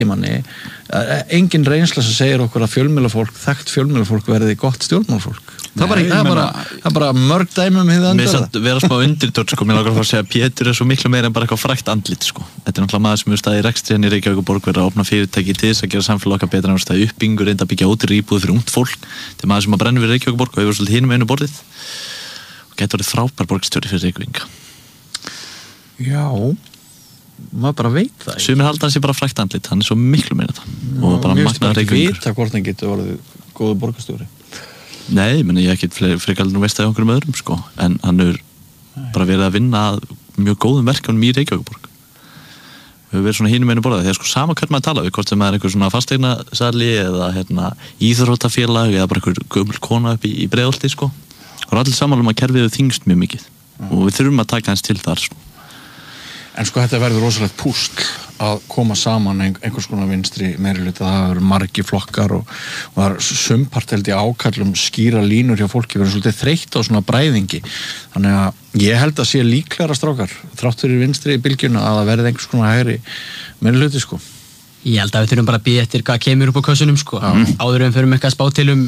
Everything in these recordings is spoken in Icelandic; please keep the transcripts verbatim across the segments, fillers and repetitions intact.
manni, engin reynsla sem segir okkur að fjölmiðlafólk, þekkt fjölmiðlafólk verði gott stjórnmálafólk. Það er bara, það er bara, það er bara mörg dæmi um hið andara. Mér satt vera smá undirtótt, sko, mér langar að fara að segja að Pétur er svo miklu meira en bara eitthvað frækt andlit, sko. Þetta er náttúrulega maður sem hefur staðið í rekstri hérna í Reykjavík og borg verið að opna fyrirtæki til þess að gera samfélag okkar betra, hann staðið uppbyggingu, reynda að byggja ódýrar íbúðir fyrir ungt fólk. Þetta er maður sem að brenna við Reykjavík og borg og hefur svolítið hinum einu borðið og getur orðið frábær borgarstjóri fyrir Reykjavík. Já, maður bara veit það. Sumir halda hann sé bara frækt andlit, hann er svo miklu meira það. Já, og bara magnaður Reykjavíkur. Vita hvort hann getur orðið góður borgarstjóri. Nei, menn ég ekkert frekar nú veist það einhverjum öðrum, sko, en hann er bara verið að vinna mjög góðum verkefnum í Reykjavíkurborg. Við höfum verið svona hinum einu borðað, þegar sko sama hvern maður tala við, hvort sem er einhver svona fasteignasali eða hérna íþróttafélag eða bara einhver gömul kona upp í, í Breiðholti, sko. Og allir sammála um að kerfið er þyngst mjög mikið mm. og við þurfum að taka hans til þar, sko. En sko þetta verður rosalegt púsl að koma saman einhvers konar vinstri meirihluta, það verður margi flokkar og, og það er sumpart held ég ákallum skýra línur hjá fólki, verður svolítið þreytt á svona bræðingi. Þannig að ég held að sé líklegra strákar, þrátt fyrir vinstri í bylgjuna að það verði einhvers konar hægri meirihluti, sko. Ég held að við þurfum bara að bíða eftir hvað kemur upp á kössunum, sko. Já. Áður en förum eitthvað að spá til um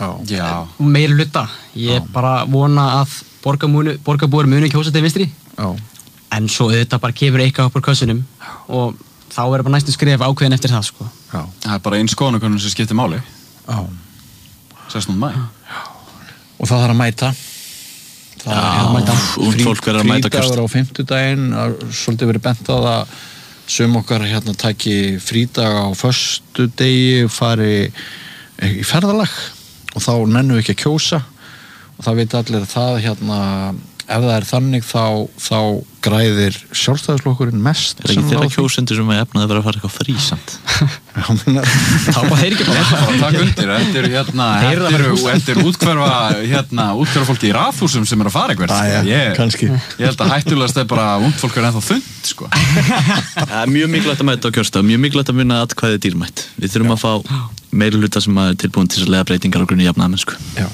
meirihluta. Ég Já. bara vona að borgarbúar muni kjósa til vinstri. Já. En svo auðvitað bara kemur eitthvað upp úr kössunum og þá er bara næstum skref ákveðin eftir það, sko. Já. Það er bara einn skoðanakönnun sem skiptir máli. Já. sextánda maí. Já. Og það þarf að mæta. Það Já, er að mæta. Út fólk verður að mæta kjörst. Frídagur á fimmtudaginn, svolítið verið bent á það, sum okkar hérna taki frídag á föstudegi, fari í ferðalag og þá nennum við ekki að kjósa og það veit allir að það hérna ef það er þannig þá, þá græðir sjálfstæðisflokkurinn mest. Er ekki þeirra kjósendur sem er efnað að vera að fara eitthvað frísamt? Já, minna. Þá bara heyr ekki bara. Takk undir, þetta eru hérna, þetta eru útkverfa, hérna, útkverfa fólki í raðhúsum sem er að fara eitthvað. Já, já, kannski. Ég held að hættulegast er bara ungt fólk er ennþá þund, sko. Það er mjög mikilvægt að mæta á kjörstað, mjög mikilvægt að vinna atkvæði dýrmætt. Við þurfum að fá meirihluta sem er tilbúin til að leiða breytingar á grunni jafnaðarmennsku. Já.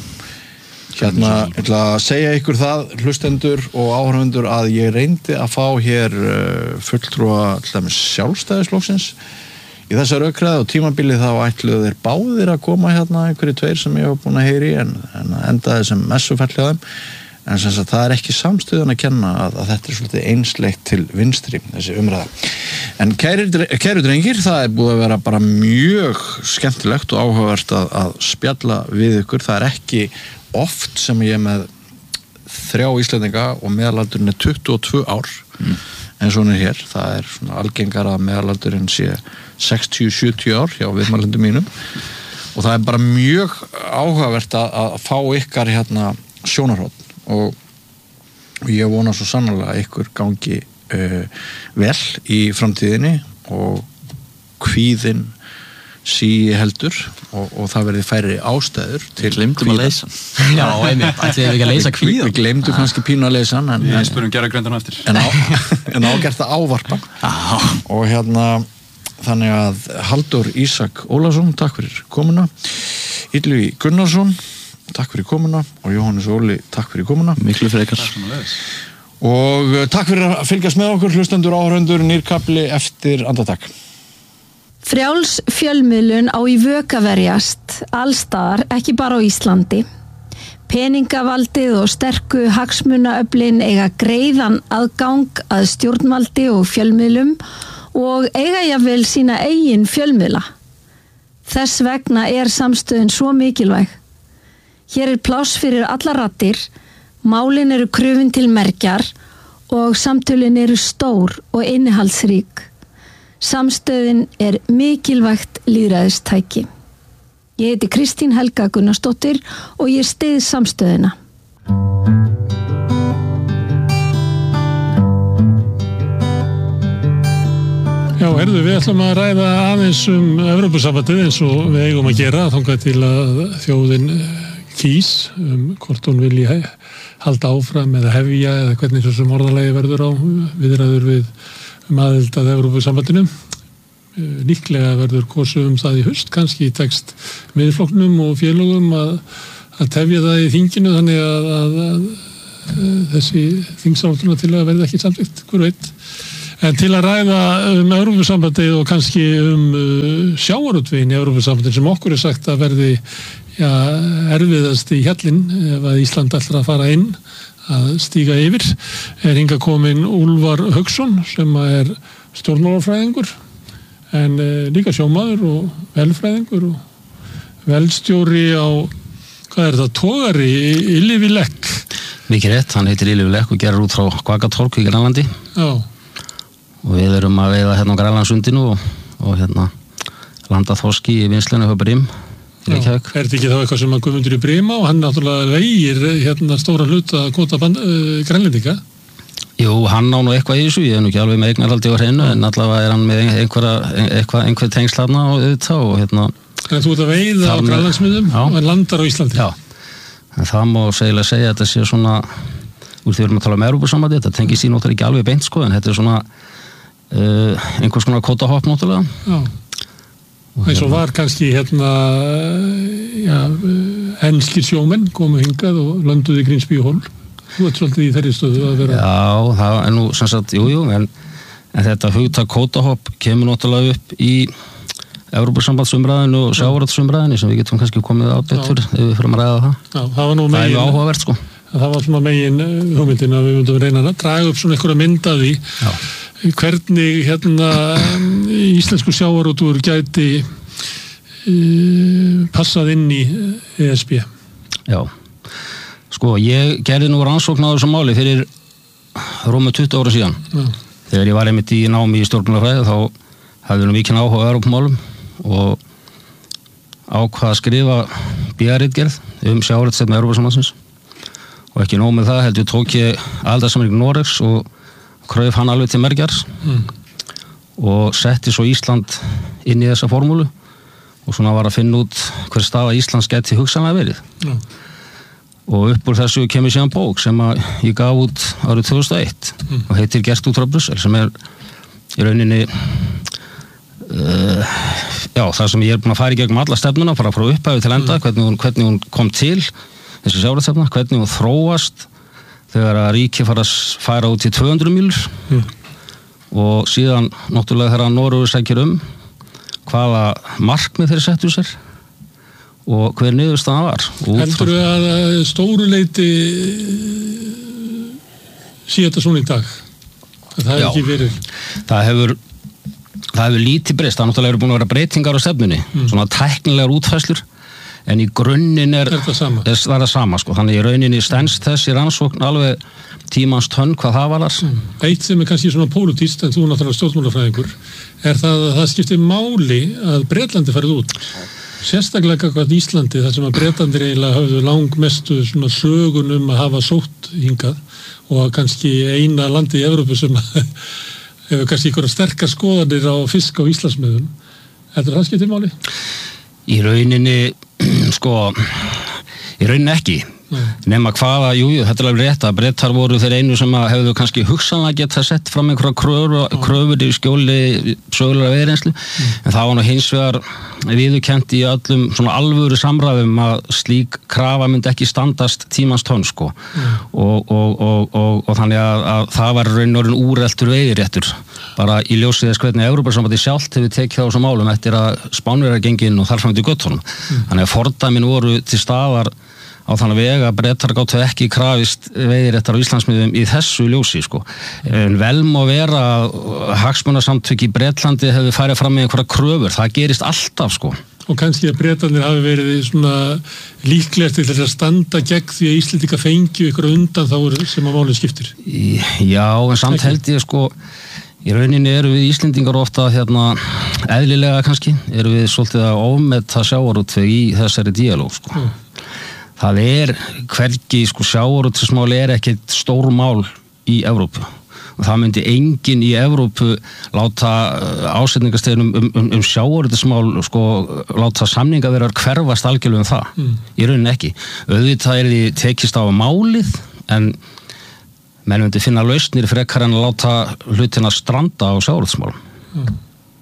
Hérna, ég ætla að segja ykkur það, hlustendur og áhorfendur, að ég reyndi að fá hér uh, fulltrúa til dæmis sjálfstæðisflokksins í þessa rökræði og tímabili þá ætluðu þeir báðir að koma hérna einhverju tveir sem ég hef búin að heyri en, en endaði sem messuferli á þeim en sem sagt það er ekki samstöðun að kenna að, að þetta er svolítið einsleitt til vinstri þessi umræða. En kæru, kæru drengir, það er búið að vera bara mjög skemmtilegt og áhugavert að, að spjalla við ykkur, það er ekki oft sem ég er með þrjá Íslendinga og meðalaldurinn er tuttugu og tvö ár mm. en svona er hér, það er svona algengar að meðalaldurinn sé sextíu til sjötíu ár hjá viðmælendum mínum og það er bara mjög áhugavert að, að fá ykkar hérna sjónarhorn og, og ég vona svo sannarlega að ykkur gangi uh, vel í framtíðinni og kvíðin sí heldur og, og það verði færri ástæður til glemdum að leysa Já, einmitt, ætlum við ekki að leysa kvíða Við glemdum kannski pínu að leysa en, Við spurum gera greindan eftir En, á, en ágert að ávarpa ah. og hérna þannig að Halldór Ísak Ólafsson takk fyrir komuna Illugi Gunnarsson, takk fyrir komuna og Jóhannes Óli, takk fyrir komuna Miklu frekar og takk fyrir að fylgjast með okkur hlustendur áhörundur nýrkafli eftir andartak Frjáls fjölmiðlun á í vök að verjast allstaðar, ekki bara á Íslandi. Peningavaldið og sterku hagsmunaöflin eiga greiðan aðgang að stjórnvaldi og fjölmiðlum og eiga jafnvel sína eigin fjölmiðla. Þess vegna er samstöðin svo mikilvæg. Hér er pláss fyrir allar raddir, málin eru krufin til mergjar og samtölin eru stór og innihaldsrík. Samstöðin er mikilvægt lýðræðistæki. Ég heiti Kristín Helga Gunnarsdóttir og ég styð samstöðina. Já, heyrðu, við ætlum að ræða aðeins um Evrópusambandið eins og við eigum að gera þangað til að þjóðin kýs um hvort hún vilji halda áfram eða hefja eða hvernig þessum orðalagi verður á viðræður við um aðild að Evrópusambandinu. Líklega verður kosið um það í haust, kannski í text miðflokknum og félögum að, að tefja það í þinginu þannig að, að, að, að þessi þingsáttuna til að verði ekki samþykkt, hver veit. En til að ræða um Evrópusambandið og kannski um uh, sjávarútveginn í Evrópusambandið sem okkur er sagt að verði ja, erfiðast í hjallinn ef að Ísland ætlar að fara inn að stíga yfir, er hingað kominn Úlfar Hauksson sem er stjórnmálafræðingur en uh, líka sjómaður og velfræðingur og velstjóri á, hvað er það, togari í Yllivík. Mikið rétt, hann heitir Yllivík og gerir út frá Hvagatorg í Grænlandi. Já. Og við erum að veiða hérna á Grænlandssundinu og, og hérna landa þorski í vinslunni hjá Brim í Reykjavík. Er þetta ekki þá eitthvað sem að Guðmundur í Brima og hann náttúrulega vegir hérna stóra hluta kvóta uh, grænlendinga? Jú, hann á nú eitthvað í þessu, ég er nú ekki alveg með eignarhaldi á hreinu en allavega er hann með einhverja, einhver, einhver tengslarna og auðvitað og hérna... Þannig að þú ert að veiða á Grænlandsmiðum og hann landar á Íslandi? Já, en það má segilega segja að þetta sé svona, úr því við erum að tala um Evrópusambandið, þetta tengist í náttúrulega ekki alveg beint sko, en þetta er svona Uh, einhvers konar kótahopp náttúrulega. Já, og eins og var kannski hérna já, enskir sjómenn komu hingað og lönduðu í Grímsby og Hól. Þú ert svolítið í þeirri stöðu að vera... Já, það er nú sem sagt, jú, jú, en, en þetta hugtak kótahopp kemur náttúrulega upp í Evrópusambandsumræðinu og sjávarútvegsumræðinu sem við getum kannski komið á betur ef við fyrir að ræða það. Já, það var nú megin... Það er mjög áhugavert, sko. Það var svona megin hugmyndin að við myndum reyna að draga upp svona einhverja mynd af því hvernig hérna íslensku sjávarútvegur gæti uh, passað inn í E S B. Já, sko ég gerði nú rannsókn á þessu máli fyrir rúmu tuttugu ára síðan. Já. Þegar ég var einmitt í námi í stjórnmálafræði þá hafði nú mikinn áhuga á Evrópumálum og ákvað að skrifa B A-ritgerð um sjávarútvegsstefnu Evrópusambandsins. Og ekki nóg með það heldur tók ég aðildarsamning Noregs og krauf hann alveg til mergjars mm. og setti svo Ísland inn í þessa formúlu og svona var að finna út hver staða Íslands gæti hugsanlega verið. Mm. Og upp úr þessu kemur síðan bók sem að ég gaf út árið tvö þúsund og eitt mm. og heitir Gert út frá Brussel sem er í rauninni uh, já, það sem ég er búin að fara í gegnum alla stefnuna, fara frá upphæfi til enda, mm. hvernig, hún, hvernig hún kom til þessi sjávarútvegsstefna, hvernig hún þróast þegar að ríki fara að færa út í tvö hundruð mílur mm. og síðan náttúrulega þegar Noregur sækir um hvaða markmið þeir settu sér og hver niðurstaðan var. Heldurðu að stóru leyti sé þetta svona í dag? Það hefur ekki verið? Það hefur það hefur lítið breyst, það náttúrulega eru búin að vera breytingar á stefnunni, mm. svona tæknilegar útfærslur en í grunninn er, er það sama, er, það er sama sko. Þannig í rauninni stendst þessi rannsókn alveg tímans tönn hvað það var þar. Eitt sem er kannski svona pólitískt en þú náttúrulega stjórnmálafræðingur er það að það skiptir máli að Bretlandi farið út sérstaklega hvað Íslandi þar sem að Bretlandir eiginlega hafðu langmestu svona sögun um að hafa sótt hingað og kannski eina landi í Evrópu sem hefur kannski einhverja sterkar skoðanir á fisk á Íslandsmiðum. Heldur það skiptir máli? Í rauninni sko, í rauninni ekki nema hvaða, jú, jú, þetta er alveg rétt að Bretar voru þeir einu sem að hefðu kannski hugsanlega geta sett fram einhverja kröfur, kröfur í skjóli sögulega veðreynslu, mm. en það var nú hins vegar viðurkennt í öllum svona alvöru samræðum að slík krafa myndi ekki standast tímans tönn sko mm. og, og, og, og, og þannig að, að það var raun og raun úreltur veiðiréttur bara í ljósið þess hvernig Evrópusambandið sjálft hefur tekið á þessum málum eftir að Spánverjar gengu inn og þar fram til göttunum. Mm. Þannig að fordæmin voru til staðar á þannig vega að Bretar gátu ekki krafist veiðiréttar á Íslandsmiðum í þessu ljósi sko. En vel má vera að hagsmunasamtök í Bretlandi hefur farið fram með einhverja kröfur, það gerist alltaf sko. Og kannski að Bretarnir hafi verið svona líklegt til þess að standa gegn því að Íslendinga fengju einhverja undan þá sem að málið skiptir. Já, en samt held ég sko í rauninni eru við Íslendingar ofta hérna eðlilega kannski, eru við svolítið að ofmeta sjávarútveg í þessari díalóg sko. Mm. Það er hvergi, sko, sjávarútvegsmál er ekkert stór mál í Evrópu og það myndi enginn í Evrópu láta ásetningasteginum um, um, um sjávarútvegsmál sko, láta samningaverðar hverfast algjörlega um það, mm. í rauninni ekki. Auðvitað er því tekist á málið en menn myndi finna lausnir frekar en að láta hlutina stranda á sjávarútvegsmálum. Mm.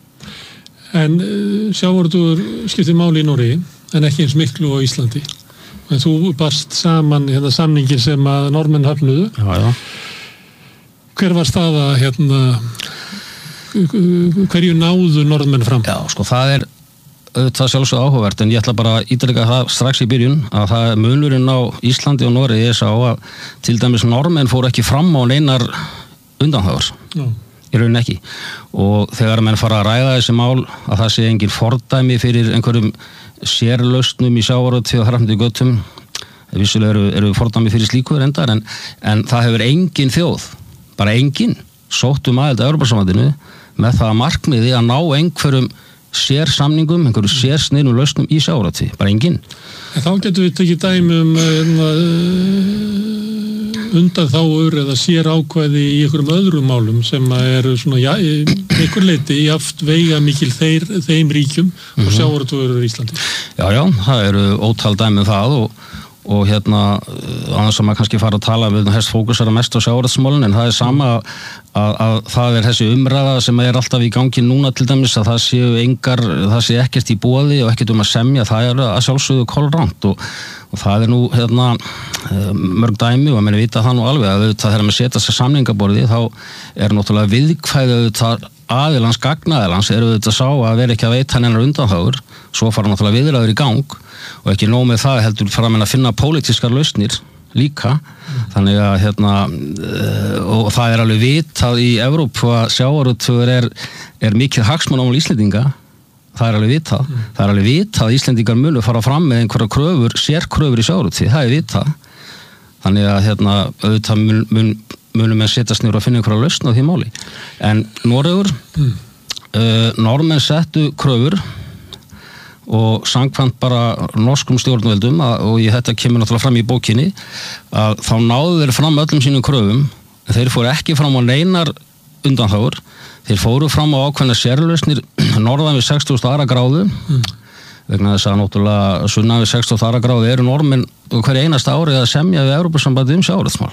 En sjávarútvegur skiptir máli í Noregi en ekki eins miklu á Íslandi. En þú barst saman hérna samningin sem að Normenn hafnuðu. Já, já. Hver var staða hérna hverju náðu Norðmenn fram? Já, sko, það er auðvitað sjálfsögðu áhugavert, en ég ætla bara að ítreka það strax í byrjun að það er munurinn á Íslandi og Noregi ég sá að til dæmis Norðmenn fóru ekki fram á neinar undanþágur. Já. Í rauninni ekki. Og þegar menn fara að ræða þessi mál að það sé engin fordæmi fyrir einhverjum sérlausnum í sjávarútvegi og þar fram eftir götum, vissulega eru, eru fordæmi fyrir slíku reyndar, en, en það hefur engin þjóð, bara engin, sótt um aðild að Evrópusambandinu með það markmiði að ná einhverjum sérsamningum, einhverjum sérsniðnum lausnum í sjávarútvegi, bara engin. En þá getum við tekið dæmi um uh, undanþágur eða sér ákvæði í einhverjum öðrum málum sem eru svona, já, einhver leiti jaft veiga mikil þeir, þeim ríkjum mm-hmm. og sjávarútvegur í Íslandi. Já, já, það eru ótal dæmi um það og, og hérna, annars að maður kannski fara að tala við þess fókusara mest á sjávarútvegsmálin, en það er sama að, að það er þessi umræða sem er alltaf í gangi núna til dæmis að það séu engar, það sé ekkert í boði og ekkert um að semja, það er að sjálfsögðu kolrangt og og það er nú hérna mörg dæmi og að menn vita það nú alveg að auðvitað þegar maður setja sér samningaborði þá er náttúrulega viðkvæði auðvitað aðilans, gagnaðilans er auðvitað sá að vera ekki að veita hennar undanþágur, svo fara náttúrulega viðræður í gang og ekki nóg með það heldur fara að finna pólitískar lausnir líka, mm. þannig að hérna og það er alveg vitað í Evrópu að sjávarútvegur er, er mikið hagsmunamál Íslendinga. Það er alveg vitað. Mm. Það er alveg vitað að Íslendingar munu fara fram með einhverja kröfur, sérkröfur í sjávarútvegi, það er vitað. Þannig að hérna, auðvitað mun, mun, munum við setjast niður að finna einhverja lausn á því máli. En Noregur, mm. uh, Norðmenn settu kröfur og samkvæmt bara norskum stjórnvöldum að, og ég þetta kemur náttúrulega fram í bókinni að þá náðu þeir fram öllum sínum kröfum, en þeir fóru ekki fram á neinar undanþágur. Þeir fóru fram á ákveðna sérlausnir norðan við sextíu aðra gráðu mm. vegna þess að náttúrulega sunnan við sextíu aðra gráðu eru Norðmenn hverju einasta árið að semja við Evrópusambandið um sjávarútvegsmál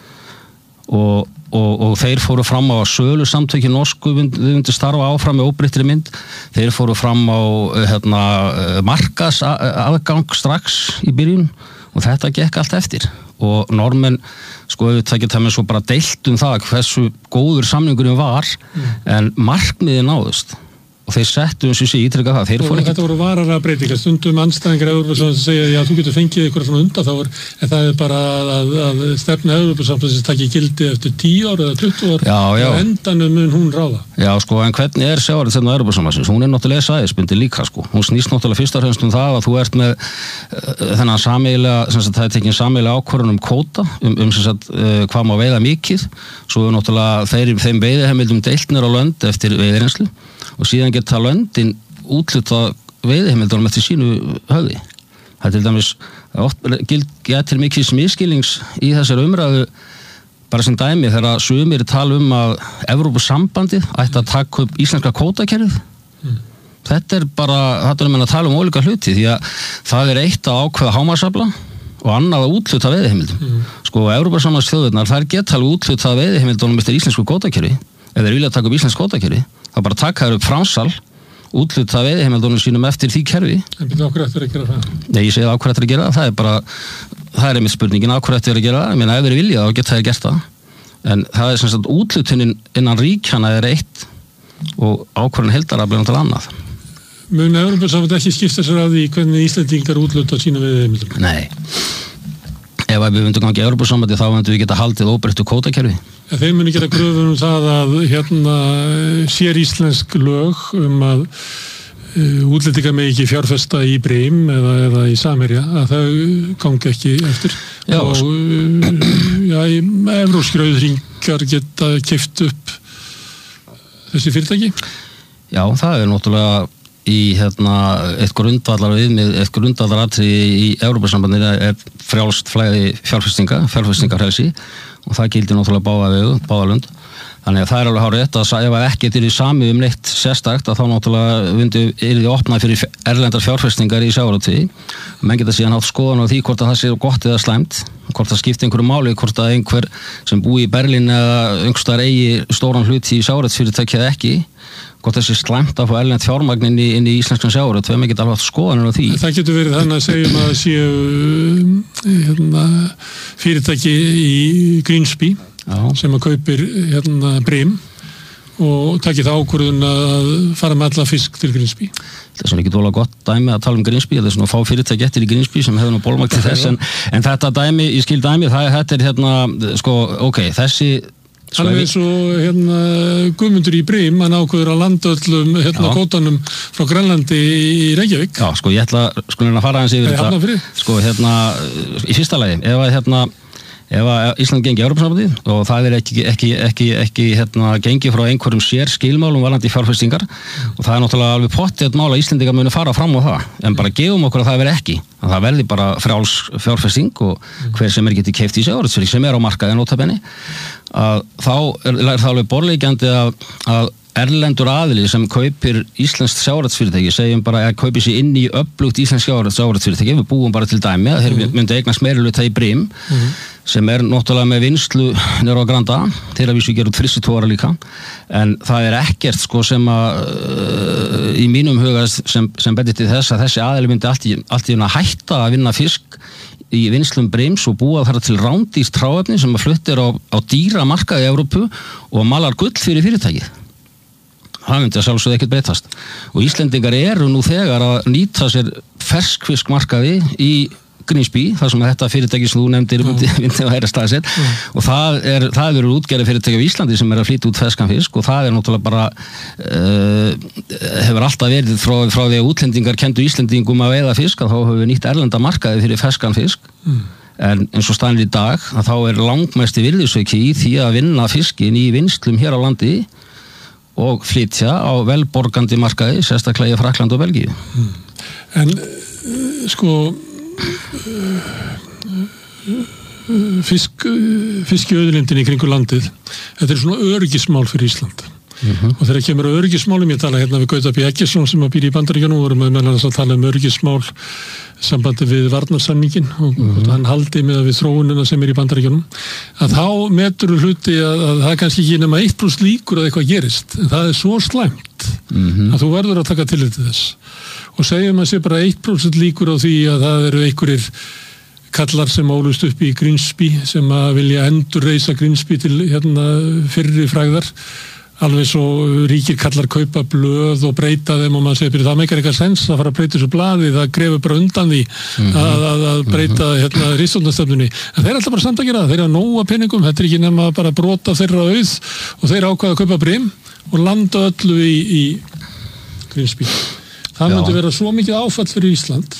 og, og, og þeir fóru fram á sölu samtökin norsku við myndi starfa áfram með óbreyttri mynd, þeir fóru fram á hérna, markas aðgang strax í byrjun og þetta gekk allt eftir og Norðmenn sko auðvitað geta með svo bara deilt um það hversu góður samningurinn var mm. en markmiðið náðust og þeir settu eins og sé ítrykka það þeir fóru ekki... Þetta voru varara breytingar, stundum andstæðingar Evrópusambandsins segja já þú getur fengið ykkur svona undanþágur en það er bara að, að, að stefna Evrópusambandsins taki gildi eftir tíu ár eða tuttugu ár já, já. og endanum mun hún ráða. Já sko en hvernig er sjávarútvegsstefna Evrópusambandsins? Hún er náttúrulega svæðisbundin líka sko, hún snýst náttúrulega fyrst og fremst um það að þú ert með uh, þennan sameiginlega, sem sagt það er tekin sameiginlega ákvörðun um kvóta, um, um sem sagt uh, hvað má veiða mikið, svo er náttúrulega þeir, þeim veiðiheimildum deilt niður á lönd eftir veiðireynslu og síðan geta löndin útluta veiðiheimildunum eftir sínu höfði. Það er til dæmis getur mikið smiðskilnings í þessari umræðu bara sem dæmi þegar sumir tala um að Evrópusambandið ætti að taka upp íslenska kvótakerfið. Mm. Þetta er bara, þetta er meina að tala um ólíka hluti því að það er eitt að ákveða hámarksafla og annað að útluta veiðiheimildum. Mm. Sko Evrópusambandsþjóðirnar þær geta alveg útluta veiðiheimildunum eftir íslensku kvótakerfi ef þeir vilja taka upp íslensku kvótakerfi. Það bara taka þær upp framsal, útluta veiðiheimildunum sínum eftir því kerfi. En byrju ákveð eftir að gera það? Nei, ég segi ákveð eftir að gera það, það er bara, það er einmitt spurningin ákveð eftir að gera það, ég meina ef þeir vilja þá geta þeir gert það. En það er sem sagt útlutunin innan ríkjana er eitt og ákveðin heildaraflinn til annað. Mun Evrópusambandið ekki skipta sér af því hvernig Íslendingar útluta sína veiðiheimildum? Nei. Ef við myndum gangi Evrópusambandið þá myndum við geta haldið óbreyttu kvótakerfi. En þeir muni gera kröfur um það að hérna sér íslensk lög um að uh, útlendingar megi ekki fjárfesta í Brim eða, eða í Samherja að það gangi ekki eftir já, og uh, já, evrópskir auðhringar geta keypt upp þessi fyrirtæki? Já, það er náttúrulega í hérna eitt grundvallar viðmið, eitt grundvallar atriði í Evrópusambandinu er frjálst flæði fjárfestinga, fjárfestingarfrelsi og það gildir náttúrulega báða vegu, báða lönd. Þannig að það er alveg hárrétt að ef að ekkert er í samið um neitt sérstakt að þá náttúrulega myndi er því opnað fyrir erlendar fjárfestingar í sjávarútvegi. Menn geta síðan haft skoðun á því hvort að það sé gott eða slæmt, hvort það skipti einhverju máli, hvort að einhver sem búi í Berlín eða einhverstaðar eigi stóran hluti í sjávarútvegsfyrirtæki eða ekki, hvort þessi slæmt að fá erlend fjármagn inn í, inn í íslenskan sjávarútveg, við með geta alveg haft skoðanir á því. Það getur verið þannig að segjum að séu hérna, fyrirtæki í Grímsby Já. sem að kaupir hérna, Brim og taki það ákvörðun að fara með alla fisk til Grímsby. Það er ekki dóla gott dæmi að tala um Grímsby, það er svona fá fyrirtæki eftir í Grímsby sem hefur nú bólmakt til þess, en, en þetta dæmi, ég skil dæmi, það þetta er hérna, sko, ok, þessi alveg eins og hérna Guðmundur í Brím, hann ákvöður að landa öllum hérna kótanum frá Grænlandi í Reykjavík. Já, sko, ég ætla, sko, að fara aðeins yfir þetta, sko, hérna, í fyrsta lagi, ef að hérna ef að Ísland gengi Evrópusambandið og það er ekki, ekki, ekki, ekki hérna, gengi frá einhverjum sér skilmálum varðandi fjárfestingar og það er náttúrulega alveg pottið mál að Íslendingar muni fara fram á það, en bara gefum okkur að það verði ekki, að það verði bara frjáls fjárfesting og hver sem er getið keypt í sjávarútvegsfyrirtæki sem er á markaði notabenni, að þá er, er það alveg borðleggjandi að, að erlendur aðili sem kaupir íslenskt sjávarútvegsfyrirtæki, segjum bara að kaupi sér inn í öflugt íslenskt sjávarútvegsfyrirtæki, við búum bara til dæmi að þeir mm. myndu eignast meirihluta í Brím mm. sem er náttúrulega með vinslu nýra á Granda, þeir að vísu gera út fristitóra líka, en það er ekkert sko sem að uh, í mínum huga sem, sem betið til þess að þessi aðili myndi allt í, allt í að hætta að vinna fisk í vinslum Brims og búa þar til rándýrt hráefni sem að fluttir á, á dýra markaði í Evrópu og malar gull fyrir fyrirtækið. Það myndi að sjálfsögðu ekkert breytast og Íslendingar eru nú þegar að nýta sér ferskfiskmarkaði í Grímsby, þar sem þetta fyrirtæki sem þú nefndir myndi að hæra staðsett mm. og það er, það eru útgerðar fyrirtæki á Íslandi sem er að flytja út ferskan fisk og það er náttúrulega bara uh, hefur alltaf verið frá, frá því að útlendingar kendu Íslendingum að veiða fisk að þá hefur við nýtt erlenda markaði fyrir ferskan fisk mm. en eins og staðan í dag að þá er langmesti virðisauki í því að vinna fiskin í vinslum hér á landi og flytja á velborgandi markaði, sérstaklega í Frakland og Belgíu. Mm. En uh, sko uh, uh, fisk, uh, fiskiauðlindin í kringu landið, þetta er svona öryggismál fyrir Ísland. Mm-hmm. Og þegar kemur að öryggismálum, ég tala hérna við Gauta B. Eggertsson sem að býr í Bandaríkjunum og vorum með meðal að tala um öryggismál sambandi við varnarsamningin og mm-hmm. hann haldi með að við þróunina sem er í Bandaríkjunum að þá metur hluti að, að það er kannski ekki nema eitt prósent líkur að eitthvað gerist en það er svo slæmt mm-hmm. að þú verður að taka tillit til þess og segjum að sé bara eitt prósent líkur á því að það eru einhverjir kallar sem ólust upp í Grímsby sem að vilja endur reisa Grímsby til hérna fyrri frægðar alveg svo ríkir kallar kaupa blöð og breyta þeim og maður segir það meikar eitthvað sens að fara að breyta þessu blaði það grefur bara undan því mm-hmm. að, að, að breyta hérna ríkisstjórnarstöfnunni en þeir er alltaf bara samt að gera það, þeir eru að nóga peningum þetta er ekki nema bara brota þeirra auð og þeir ákvaða að kaupa Brim og landa öllu í, í Grímsby það myndi vera svo mikið áfall fyrir Ísland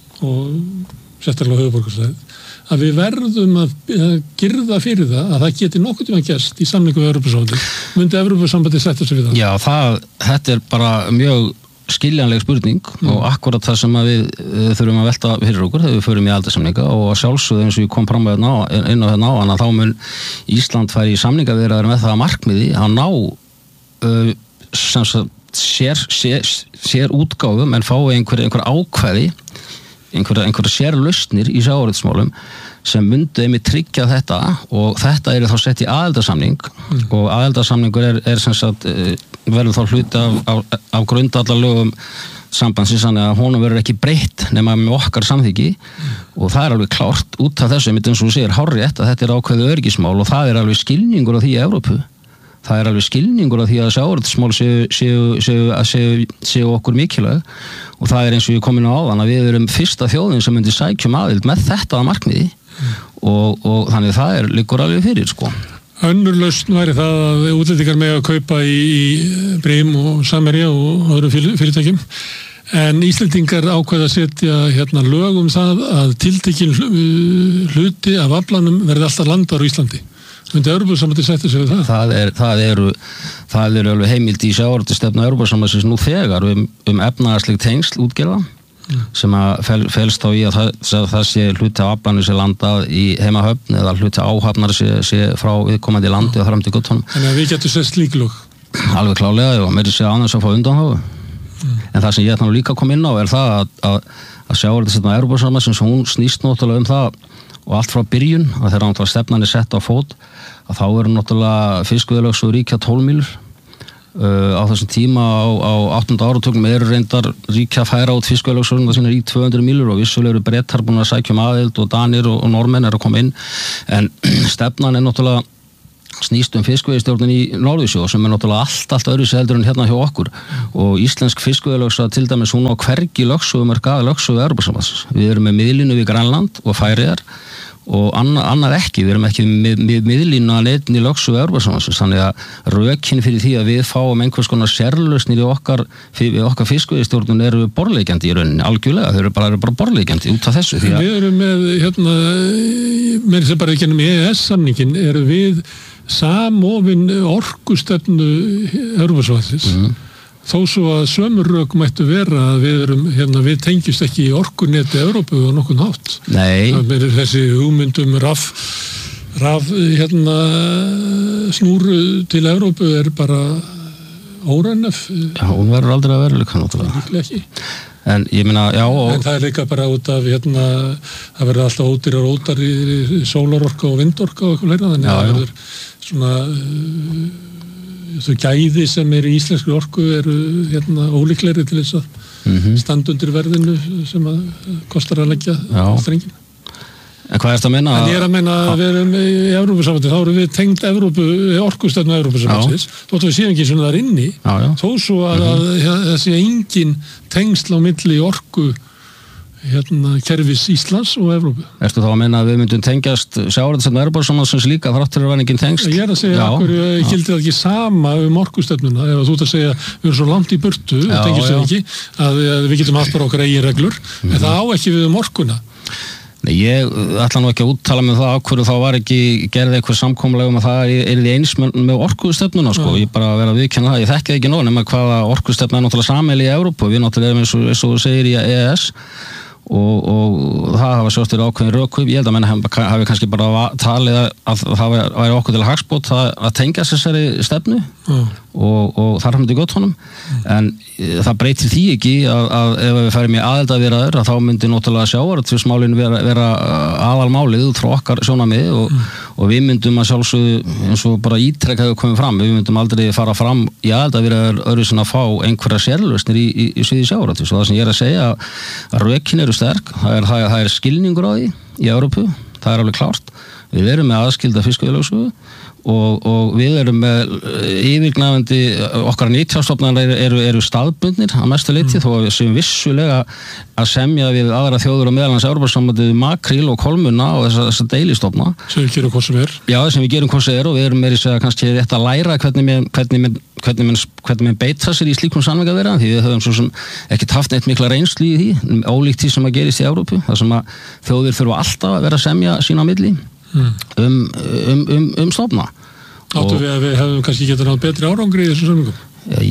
og sérstaklega höfuðborgarsvæðið að við verðum að girða fyrir það að það geti nokkuð tíma gerst í samningu við Evrópusambandið. Myndi Evrópusambandið setja sig við það? Já, það, þetta er bara mjög skiljanleg spurning mm. og akkurat það sem að við uh, þurfum að velta fyrir okkur þegar við förum í aldarsamninga og sjálfsögðu eins og ég kom fram með inn á þennan áðan að þá mun Ísland færi í samningaviðræður með það að markmiði að ná uh, sem sagt sér, sér, sér útgáfum en fá einhver, einhver ákvæði einhverja, einhverja sérlausnir í sjávarútvegsmálum sem myndi einmitt tryggja þetta og þetta er þá sett í aðildarsamning mm. og aðildarsamningur er, er sem sagt verður þá hluti af, af, af grundvallarlögum sambandsins þannig að honum verður ekki breytt nema með okkar samþykki mm. og það er alveg klárt út af þessu einmitt eins og þú segir hárrétt að þetta er ákveðið öryggismál og það er alveg skilningur á því í Evrópu það er alveg skilningur á því að sjávarútvegsmál séu, séu, séu, séu, séu okkur mikilvæg og það er eins og ég kom inn á áðan að við erum fyrsta þjóðin sem myndi sækjum aðild með þetta að markmiði mm. og, og þannig það er liggur alveg fyrir sko. Önnur lausn væri það að útlendingar með að kaupa í, í Brim og Samherja og öðrum fyrirtækjum en Íslendingar ákveða að setja hérna lög um það að tiltekin hluti af aflanum verði alltaf landar á Íslandi. Myndi Evrópusambandið setja sig við það? Það er, það eru, það eru alveg heimild í sjávarútvegsstefnu Evrópusambandsins nú þegar um, um efnahagsleg tengsl útgerða mm. sem að fel, felst á í að það, að það sé hluti á aflanu sé landað í heimahöfn eða hluti áhafnar sé, sé frá viðkomandi landi mm. og fram til guttunum. Þannig að við getum sett slík lög? Alveg klálega og meiri sé annars að fá undanháðu. Mm. En það sem ég ætla nú líka að koma inn á er það að, að, að sjávarútvegsstefnu Evrópusambandsins hún snýst náttúrulega um það og allt frá byrjun að þegar náttúrulega stefnan er sett á fót að þá eru náttúrulega fiskveiðilögsögur ríkja tólf mílur uh, á þessum tíma á, á áttunda áratögnum eru reyndar ríkja að færa át fiskveiðilögsögurna sína í tvö hundruð mílur og vissulega eru Bretar búin að sækja um aðild og Danir og, og Normenn eru að koma inn en stefnan er náttúrulega snýst um fiskveiðistjórnin í Norðursjó sem er náttúrulega allt, allt öðruvísi heldur en hérna hjá okkur og íslensk fiskveiðilögsa til dæmis hún á hvergi lögsögumörk að lögsögu Evrópusambandsins. Við erum með miðlínu við Grænland og Færeyjar og annað, annað ekki, við erum ekki með, með miðlínu að neittni lögsögu Evrópusambandsins, þannig að rökin fyrir því að við fáum einhvers konar sérlausnir í okkar, við okkar fiskveiðistjórnun eru borðleikjandi í rauninni, algjörlega, þau eru bara, eru bara borðleikjandi út af þessu. Við erum með, hérna, með þess að bara ekki ennum E E S-samningin, eru við samofin orkustefnu Evrópusambandsins. Mm. Þó svo að sömur rök mættu vera að við erum, hérna, við tengjumst ekki í orkuneti Evrópu á nokkurn hátt. Nei. Það er þessi hugmyndum raf, raf, hérna, snúru til Evrópu er bara órennef. Já, hún verður aldrei að vera líka náttúrulega. Líklega ekki. En ég meina, já og... En það er líka bara út af, hérna, það verður alltaf ódýrar og ódar í, í sólarorka og vindorka og eitthvað leira, þannig að það verður svona... Uh, þau gæði sem er í íslenskri orku eru hérna ólíklegri til þess að mm-hmm. standa undir verðinu sem að kostar að leggja strengina. En hvað er þetta að menna? En ég er að menna að við erum í Evrópusambandi, þá erum við tengd Evrópu, orkustefnu Evrópusambandsins, þótt við séum ekki svona þar inni, já, já. Þó svo að, mm-hmm. að þessi engin tengsl á milli orku hérna kerfis Íslands og Evrópu. Ertu þá að menna að við myndum tengjast sjávarútvegsstefnu Evrópusambandsins líka þrátt fyrir að vera engin tengsl? Ég er að segja okkur, ég gildi það ekki sama um orkustefnuna, ef þú ert að segja við erum svo langt í burtu, já, tengjast það ekki að, að við getum haft bara okkar eigin reglur, mm. en það á ekki við um orkuna. Nei, ég ætla nú ekki að úttala með það á hverju þá var ekki gerði eitthvað samkomulega um að það er því eins með, með orkustefnuna sko, ég bara verið að viðkenna það, ég þekki ekki nóg nema hvaða orkustefna er náttúrulega sameiginleg í Evrópu, við náttúrulega erum eins og, eins og segir í E E S og, og það hafa sjóst verið ákveðin röku, ég held að menna hafi, hafi kannski bara talið að það væri okkur til að hagspót að, að tengja þessari stefnu mm. og, og þar hafði gott honum mm. en það breytir því ekki að, að ef við færum í aðildarviðræður að þá myndi náttúrulega sjávarútvegsmálin vera, vera aðalmálið út frá okkar sjónarmiði og, mm. og við myndum að sjálfsögðu eins og bara ítrekk hefur komið fram, við myndum aldrei fara fram í aðildarviðræður öðru sem að fá einhverja sérlausnir í, í, í sviði sjávarútvegs og það sem ég er að segja að rökin eru sterk, það er, það, það er skilningur á því í Evrópu, það er alveg klárt, við erum með aðskilda fiskveiðilögsögu og, og við erum með yfirgnæfandi, okkar nytjastofnar eru, eru staðbundnir að mestu leyti mm. þó að við séum vissulega að semja við aðra þjóður og meðalans Evrópusambandið makríl og kolmunna og þessa, þessa deilistofna. Sem við gerum hvað sem er. Já, sem við gerum hvað sem er og við erum meira í segja kannski rétt að læra hvernig við hvernig við hvernig menn, hvernig menn beita sér í slíkum samningaviðræðum því við höfum svo sem ekkert haft neitt mikla reynslu í því, ólíkt því sem að gerist í Evrópu, þar sem að þjóðir þurfa alltaf að vera að semja sín á milli mm. um, um, um, um stofna. Áttu við að við hefum kannski getað náð betri árangri í þessum samningum? Já,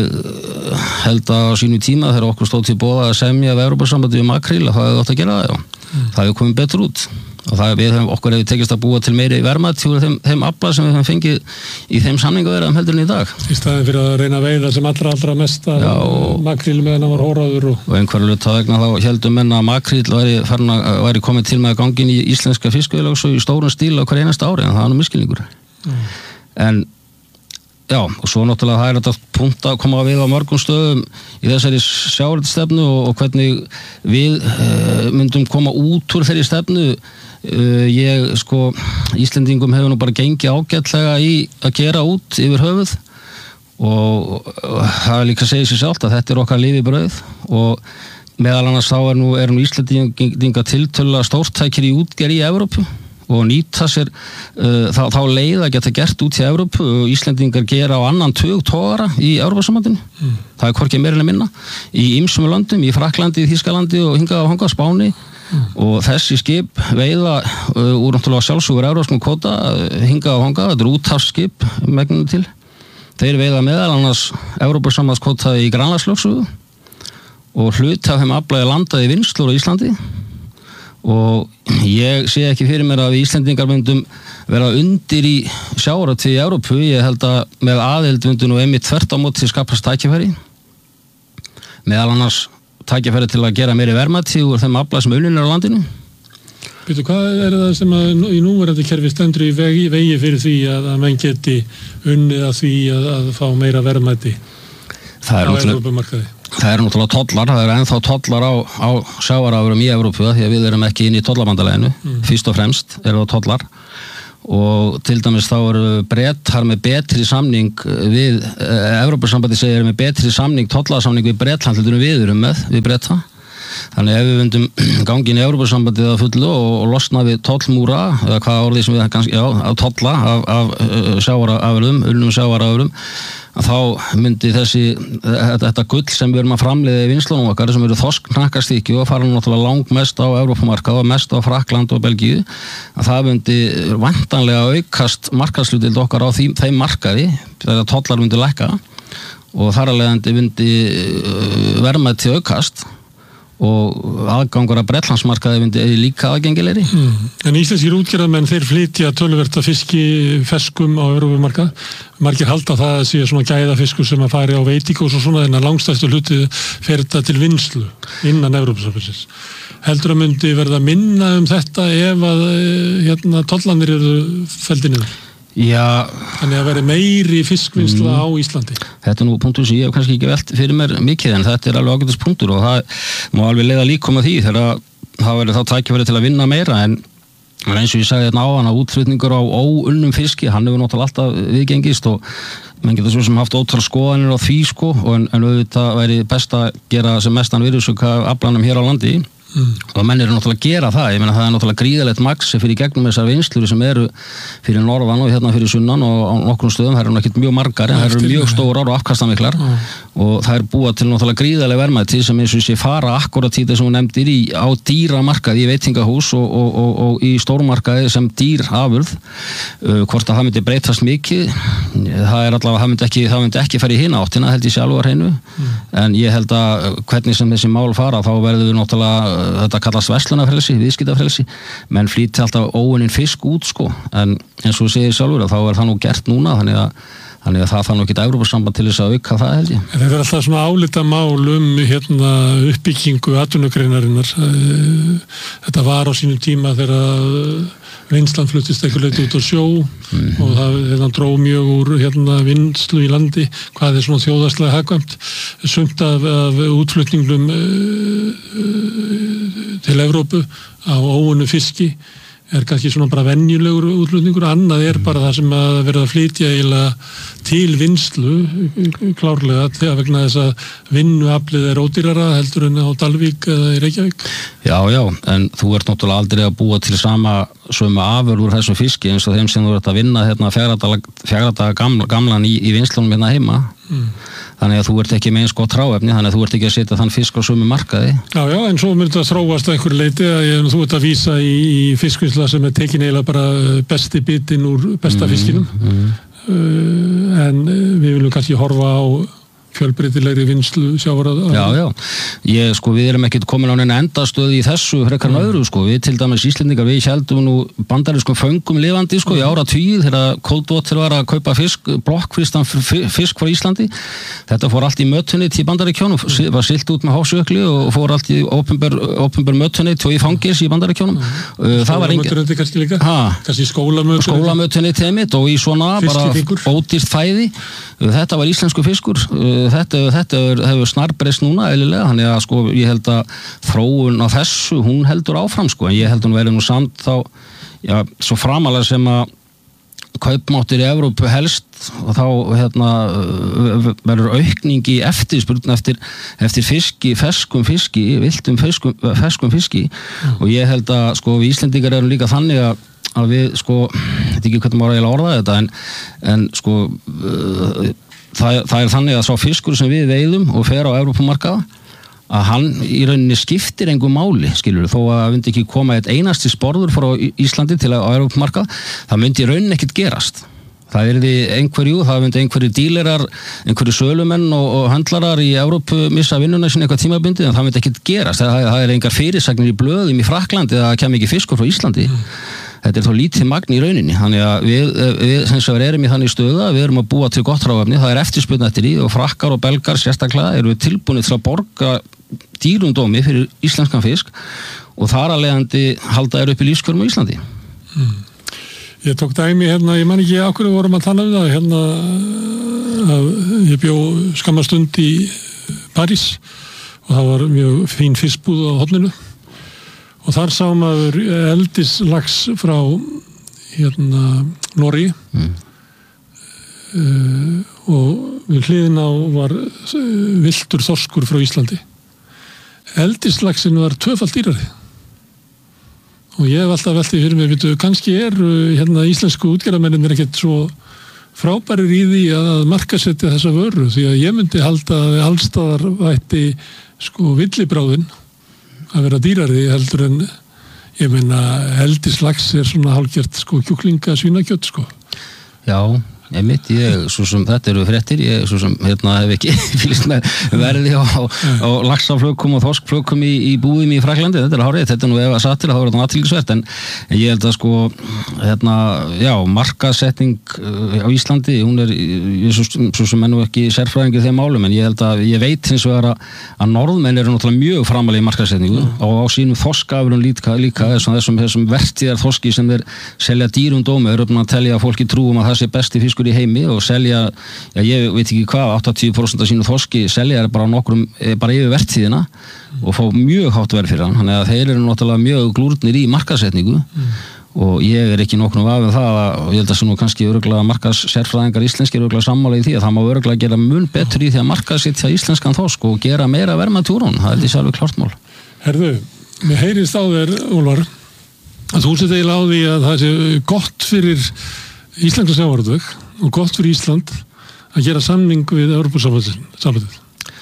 ég held að á sínu tíma þegar okkur stóð til boða að semja við Evrópusambandið um makríl að það hefði átt að gera það, já. Mm. Það hefði komið betur út. Og það við hefum, okkur hefur tekist að búa til meiri verðmæti úr þeim, þeim afla sem við hefum fengið í þeim samningaviðræðum heldur en í dag. Í staðin fyrir að reyna að veiða sem allra allra mest að makríl meðan það var hóraður og... Og einhverju hluta vegna þá heldum menn að makríl væri, væri komið til með að gangin í íslenska fiskveiðilögsögu í stórum stíl á hver einasta ári, en það er nú misskilningur. Mm. En já, og svo náttúrulega það er þetta punkt að koma við á mörgum stöðum í þessari sjávarútvegsstefnu og, og hvernig við uh, myndum koma út úr þeirri stefnu. Uh, ég, sko, Íslendingum hefur nú bara gengið ágætlega í að gera út yfir höfuð og það er líka að segja sér sjálft að þetta er okkar lífibrauð og meðal annars þá er nú, er nú Íslendinga tiltölulega stórtækir í útgerð í Evrópu og nýta sér uh, þá, þá leið að geta gert út í Evrópu og Íslendingar gera á annan tug togara í Evrópusambandinu. Mm. Það er hvorki meira en minna í ýmsum löndum, í Frakklandi, Þýskalandi og hingað á hanga Spáni mm. og þessi skip veiða uh, úr náttúrulega sjálfsögur evrópskum kvóta hingað á hanga, þetta er úthafsskip megninu til. Þeir veiða meðal annars Evrópusambandskvóta í Grænlandslögsögu og hluti af þeim aflaði landaði vinnslur á Íslandi og ég sé ekki fyrir mér að við Íslendingar myndum vera undir í sjávarútvegi í Evrópu, ég held að með aðild myndum nú einmitt þvert á móti skapast tækifæri meðal annars tækifæri til að gera meiri verðmæti úr þeim afla sem unninn er á landinu. Býtu, hvað er það sem að í núverandi kerfi stendur í vegi, vegi fyrir því að, að menn geti unnið að því að, að fá meira verðmæti á Evrópumarkaði? Það eru náttúrulega tollar, það eru ennþá tollar á, á sjávarafurðum í Evrópu því að við erum ekki inn í tollabandaleginu, mm. fyrst og fremst eru það tollar og til dæmis þá eru Bretar með betri samning við, Evrópusambandið segir með betri samning, tollasamning við Bretland heldur en við erum með, við Breta. Þannig ef við vundum gangin í Evrópusambandið að fullu og, og losna við tollmúra, eða hvað orðið sem við kannski, já, að tolla af, af sjávarafurðum, unnum sjávarafurðum, þá myndi þessi, þetta gull sem við erum að framleiða í vinslunum okkar, sem eru þorsknakkastykki og fara náttúrulega langmest á Evrópumarkað og mest á Frakkland og Belgíu, að það myndi væntanlega aukast markaðshlutdeild okkar á því, þeim markaði, þegar tollar myndi lækka og þar af leiðandi myndi verðmæti aukast og aðgangur að Bretlandsmarkaði myndi líka aðgengilegri. Mm. En íslenskir útgerðarmenn, þeir flytja töluvert af fiski ferskum á Evrópumarkað. Margir halda það að sé svona gæða fiskur sem að fari á veitingos og svona, en að langstæstu hluti fer þetta til vinnslu innan Evrópusambandsins. Heldur að myndi verða minna um þetta ef að hérna, tollanir eru felldir niður? Já. Þannig að veri meiri fiskvinnsla mm. á Íslandi. Þetta er nú punktur sem ég hef kannski ekki velt fyrir mér mikið, en þetta er alveg ágætis punktur og það má alveg leiða líkum að því þegar það verður þá tækifæri til að vinna meira, en eins og ég sagði þetta á hann að útflutningur á óunnum fiski, hann hefur náttúrulega alltaf viðgengist og menn getur svo sem haft ótal skoðanir á því sko, en, en auðvitað væri best að gera sem mestan virðisauka af aflanum hér á landi. Mm. Og menn eru náttúrulega að gera það, ég meina það er náttúrulega gríðalegt magsi fyrir gegnum þessar vinnslur sem eru fyrir norðan og hérna fyrir sunnan og á nokkrum stöðum, það eru náttúrulega ekki mjög margar en það eru mjög stórar og afkastamiklar mm. og það er búið til náttúrulega gríðaleg verðmæti sem eins og sé fara akkurat í þessum nefndir í á dýramarkaði í veitingahús og, og, og, og í stórmarkaði sem dýr afurð, uh, hvort að það myndi breytast mikið, það er allavega það myndi ekki, það myndi ekki fara í hina áttina held ég sjálfur hreinu, mm. en ég held að hvernig sem þessi mál fara þá verður við náttúrulega þetta kallast verslunarfrelsi, viðskiptafrelsi, menn flýti alltaf óunninn fisk út sko, en eins og segir sjálfur að þá er það nú gert núna, þannig að, þannig að það þarf nú ekki Evrópusamband til þess að auka það held ég. Þetta er alltaf svona álita mál um hérna, uppbyggingu atvinnugreinarinnar. Þetta var á sínum tíma þegar vinnslan fluttist eitthvað leyti út á sjó mm. og það hérna, dró mjög úr hérna, vinnslu í landi, hvað er svona þjóðhagslega hagkvæmt. Sumt af, af útflutningum uh, uh, til Evrópu á óunnu fiski er kannski svona bara venjulegur útflutningur, annað er bara það sem að verða að flytja eiginlega til vinnslu klárlega þegar vegna þess að vinnuaflið er ódýrara heldur en á Dalvík eða í Reykjavík. Já, já, en þú ert náttúrulega aldrei að búa til sama sömu afurð úr þessum fiski eins og þeim sem þú ert að vinna hérna fjagradaga gamla, gamlan í, í vinnslunum hérna heima. Mm. Þannig að þú ert ekki með eins gott hráefni, þannig að þú ert ekki að setja þann fisk á sömu markaði. Já, já, en svo myndi það þróast að einhverju leiti að ég, þú ert að vísa í, í fiskvinnsla sem er tekin eiginlega bara besti bitinn úr besta fiskinum. Mm, mm. Uh, en við viljum kannski horfa á fjölbreytilegri vinnslu sjávarafurða. Já, já. Ég, sko, við erum ekkert komin á neina endastöði í þessu frekar en öðru, sko. Við til dæmis Íslendingar, við héldum nú bandarískum föngum lifandi, sko, í áratugið þegar Coldwater var að kaupa fisk, blokkfristan fisk frá Íslandi. Þetta fór allt í mötuneyt í Bandaríkjónum, var siglt út með hásjökli og fór allt í opinber mötuneyt og í fangis í Bandaríkjónum. Það var engin... Skólamötuneyt kannski líka? Ha? Kannski skólamötuneyt? Skólamötuneyt heimitt og í svona bara ódýrt fæði. Þetta var íslensku fiskur. Þetta, þetta hefur snarbreyst núna eðlilega, þannig að sko ég held að þróun á þessu, hún heldur áfram sko, en ég held hún verið nú samt þá, já, svo framalega sem að kaupmáttir í Evrópu helst og þá hérna verður aukning í eftirspurn eftir, eftir fiski, ferskum fiski, viltum ferskum, ferskum fiski mm. og ég held að sko við Íslendingar erum líka þannig að að við sko, þetta er ekki hvernig maður eiginlega orða þetta en, en sko uh, það, það er þannig að sá fiskur sem við veiðum og fer á Evrópumarkaða að hann í rauninni skiptir engu máli, skilur, þó að myndi ekki koma eitt einasti sporður frá Íslandi til að á Evrópumarkað, það myndi í rauninni ekkit gerast. Það er því einhverju, það myndi einhverju dílerar, einhverju sölumenn og, og handlarar í Evrópu missa vinnuna sinni eitthvað tímabundið, en það myndi ekkit gerast. Það, það er engar fyrirsagnir í blöðum í Frakklandi að það kem ekki fiskur frá Íslandi. Mm. Þetta er þó lítið magn í rauninni, þannig að við, við sem sem erum í þannig stöðu að við erum að búa til gott hráefni, það er eftirspurn eftir því og frakkar og belgar sérstaklega eru við tilbúnir til að borga dýrum dómi fyrir íslenskan fisk og þar að leiðandi halda er upp í lífskjörum á Íslandi. Mm. Ég tók dæmi hérna, ég man ekki á hverju vorum að tala um það, hérna að ég bjó skammastund í París og það var mjög fín fiskbúð á horninu. Og þar sá maður eldislax frá hérna Noregi mm. uh, og við hliðin á var uh, villtur þorskur frá Íslandi. Eldislaxinn var tvöfalt dýrari og ég hef alltaf veltið fyrir mig, veitu, kannski er uh, hérna íslensku útgerðarmennir ekkert svo frábærir í því að markasetja þessa vöru, því að ég myndi halda að allstaðar vætti sko villibráðin að vera dýrari heldur en ég meina eldislax er svona hálfgjört sko kjúklinga svínakjöt sko. Já, ég mitt, ég, svo sem þetta eru fréttir, ég svo sem hérna hef ekki fylgst með verði á, á laxaflökum og þorskflökum í, í búðum í Fraklandi, þetta er hárið, þetta er nú ef að satt til að það voru þetta athyglisvert, en, en ég held að sko, hérna, já, markasetning á Íslandi, hún er, ég svo, svo sem er nú ekki sérfræðingur þeim málum, en ég held að, ég veit hins vegar að, að norðmenn eru náttúrulega mjög framalega í markasetningu og á sínum þorskafurinn líka, líka þessum, þessum, þessum vertíðar þorski sem þeir selja dýrum dómi, eru búin að telja að fólki trúum að það sé besti fiskur í heimi og selja, já ég veit ekki hvað, áttatíu prósent af sínu þorski selja er bara nokkrum, bara yfir vertíðina mm. og fá mjög hátt verð fyrir hann, þannig að þeir eru náttúrulega mjög glúrnir í markasetningu mm. og ég er ekki nokkrum vafið það og ég held að sem nú kannski öruglega markasérfræðingar íslenskir öruglega sammála í því að það má öruglega gera mun betur í því að markasetja íslenskan þorsk og gera meira verðmæti úr honum, það er því sjálfur klart mál. Herðu, mér heyrist á þér, Úlfar, að þú setja eiginlega á því að það sé gott fyrir íslenska sjávarútveg og gott fyrir Ísland að gera samning við Evrópusambandið.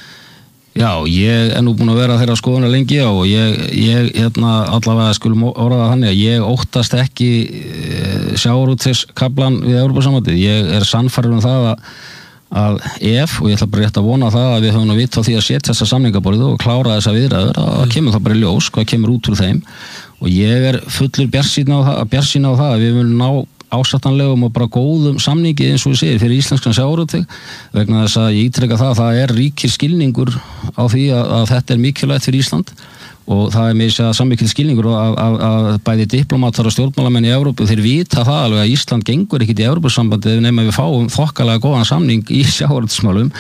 Já, ég er nú búin að vera þeirra skoðuna lengi og ég, ég hérna, allavega skulum orða þannig að ég óttast ekki sjávarútvegskaflan við Evrópusambandið. Ég er sannfærður um það að, að ef, og ég ætla bara rétt að vona það að við höfum að vita á því að setja þessa samningaborðið og klára þessa viðræður, að það kemur það bara í ljós, hvað kemur út úr þeim og ég er fullur bjartsýn á það, bjartsýn á það að við munum ná ásættanlegum og bara góðum samningi eins og ég segir fyrir íslenskan sjávarútveg vegna þess að ég ítreka það að það er ríkir skilningur á því að, að þetta er mikilvægt fyrir Ísland og það er með þess að sammikil skilningur að, að, að bæði diplomatar og stjórnmálamenn í Evrópu þeir vita það alveg að Ísland gengur ekkit í Evrópusambandið nema við fáum þokkalega góðan samning í sjávarútvegsmálum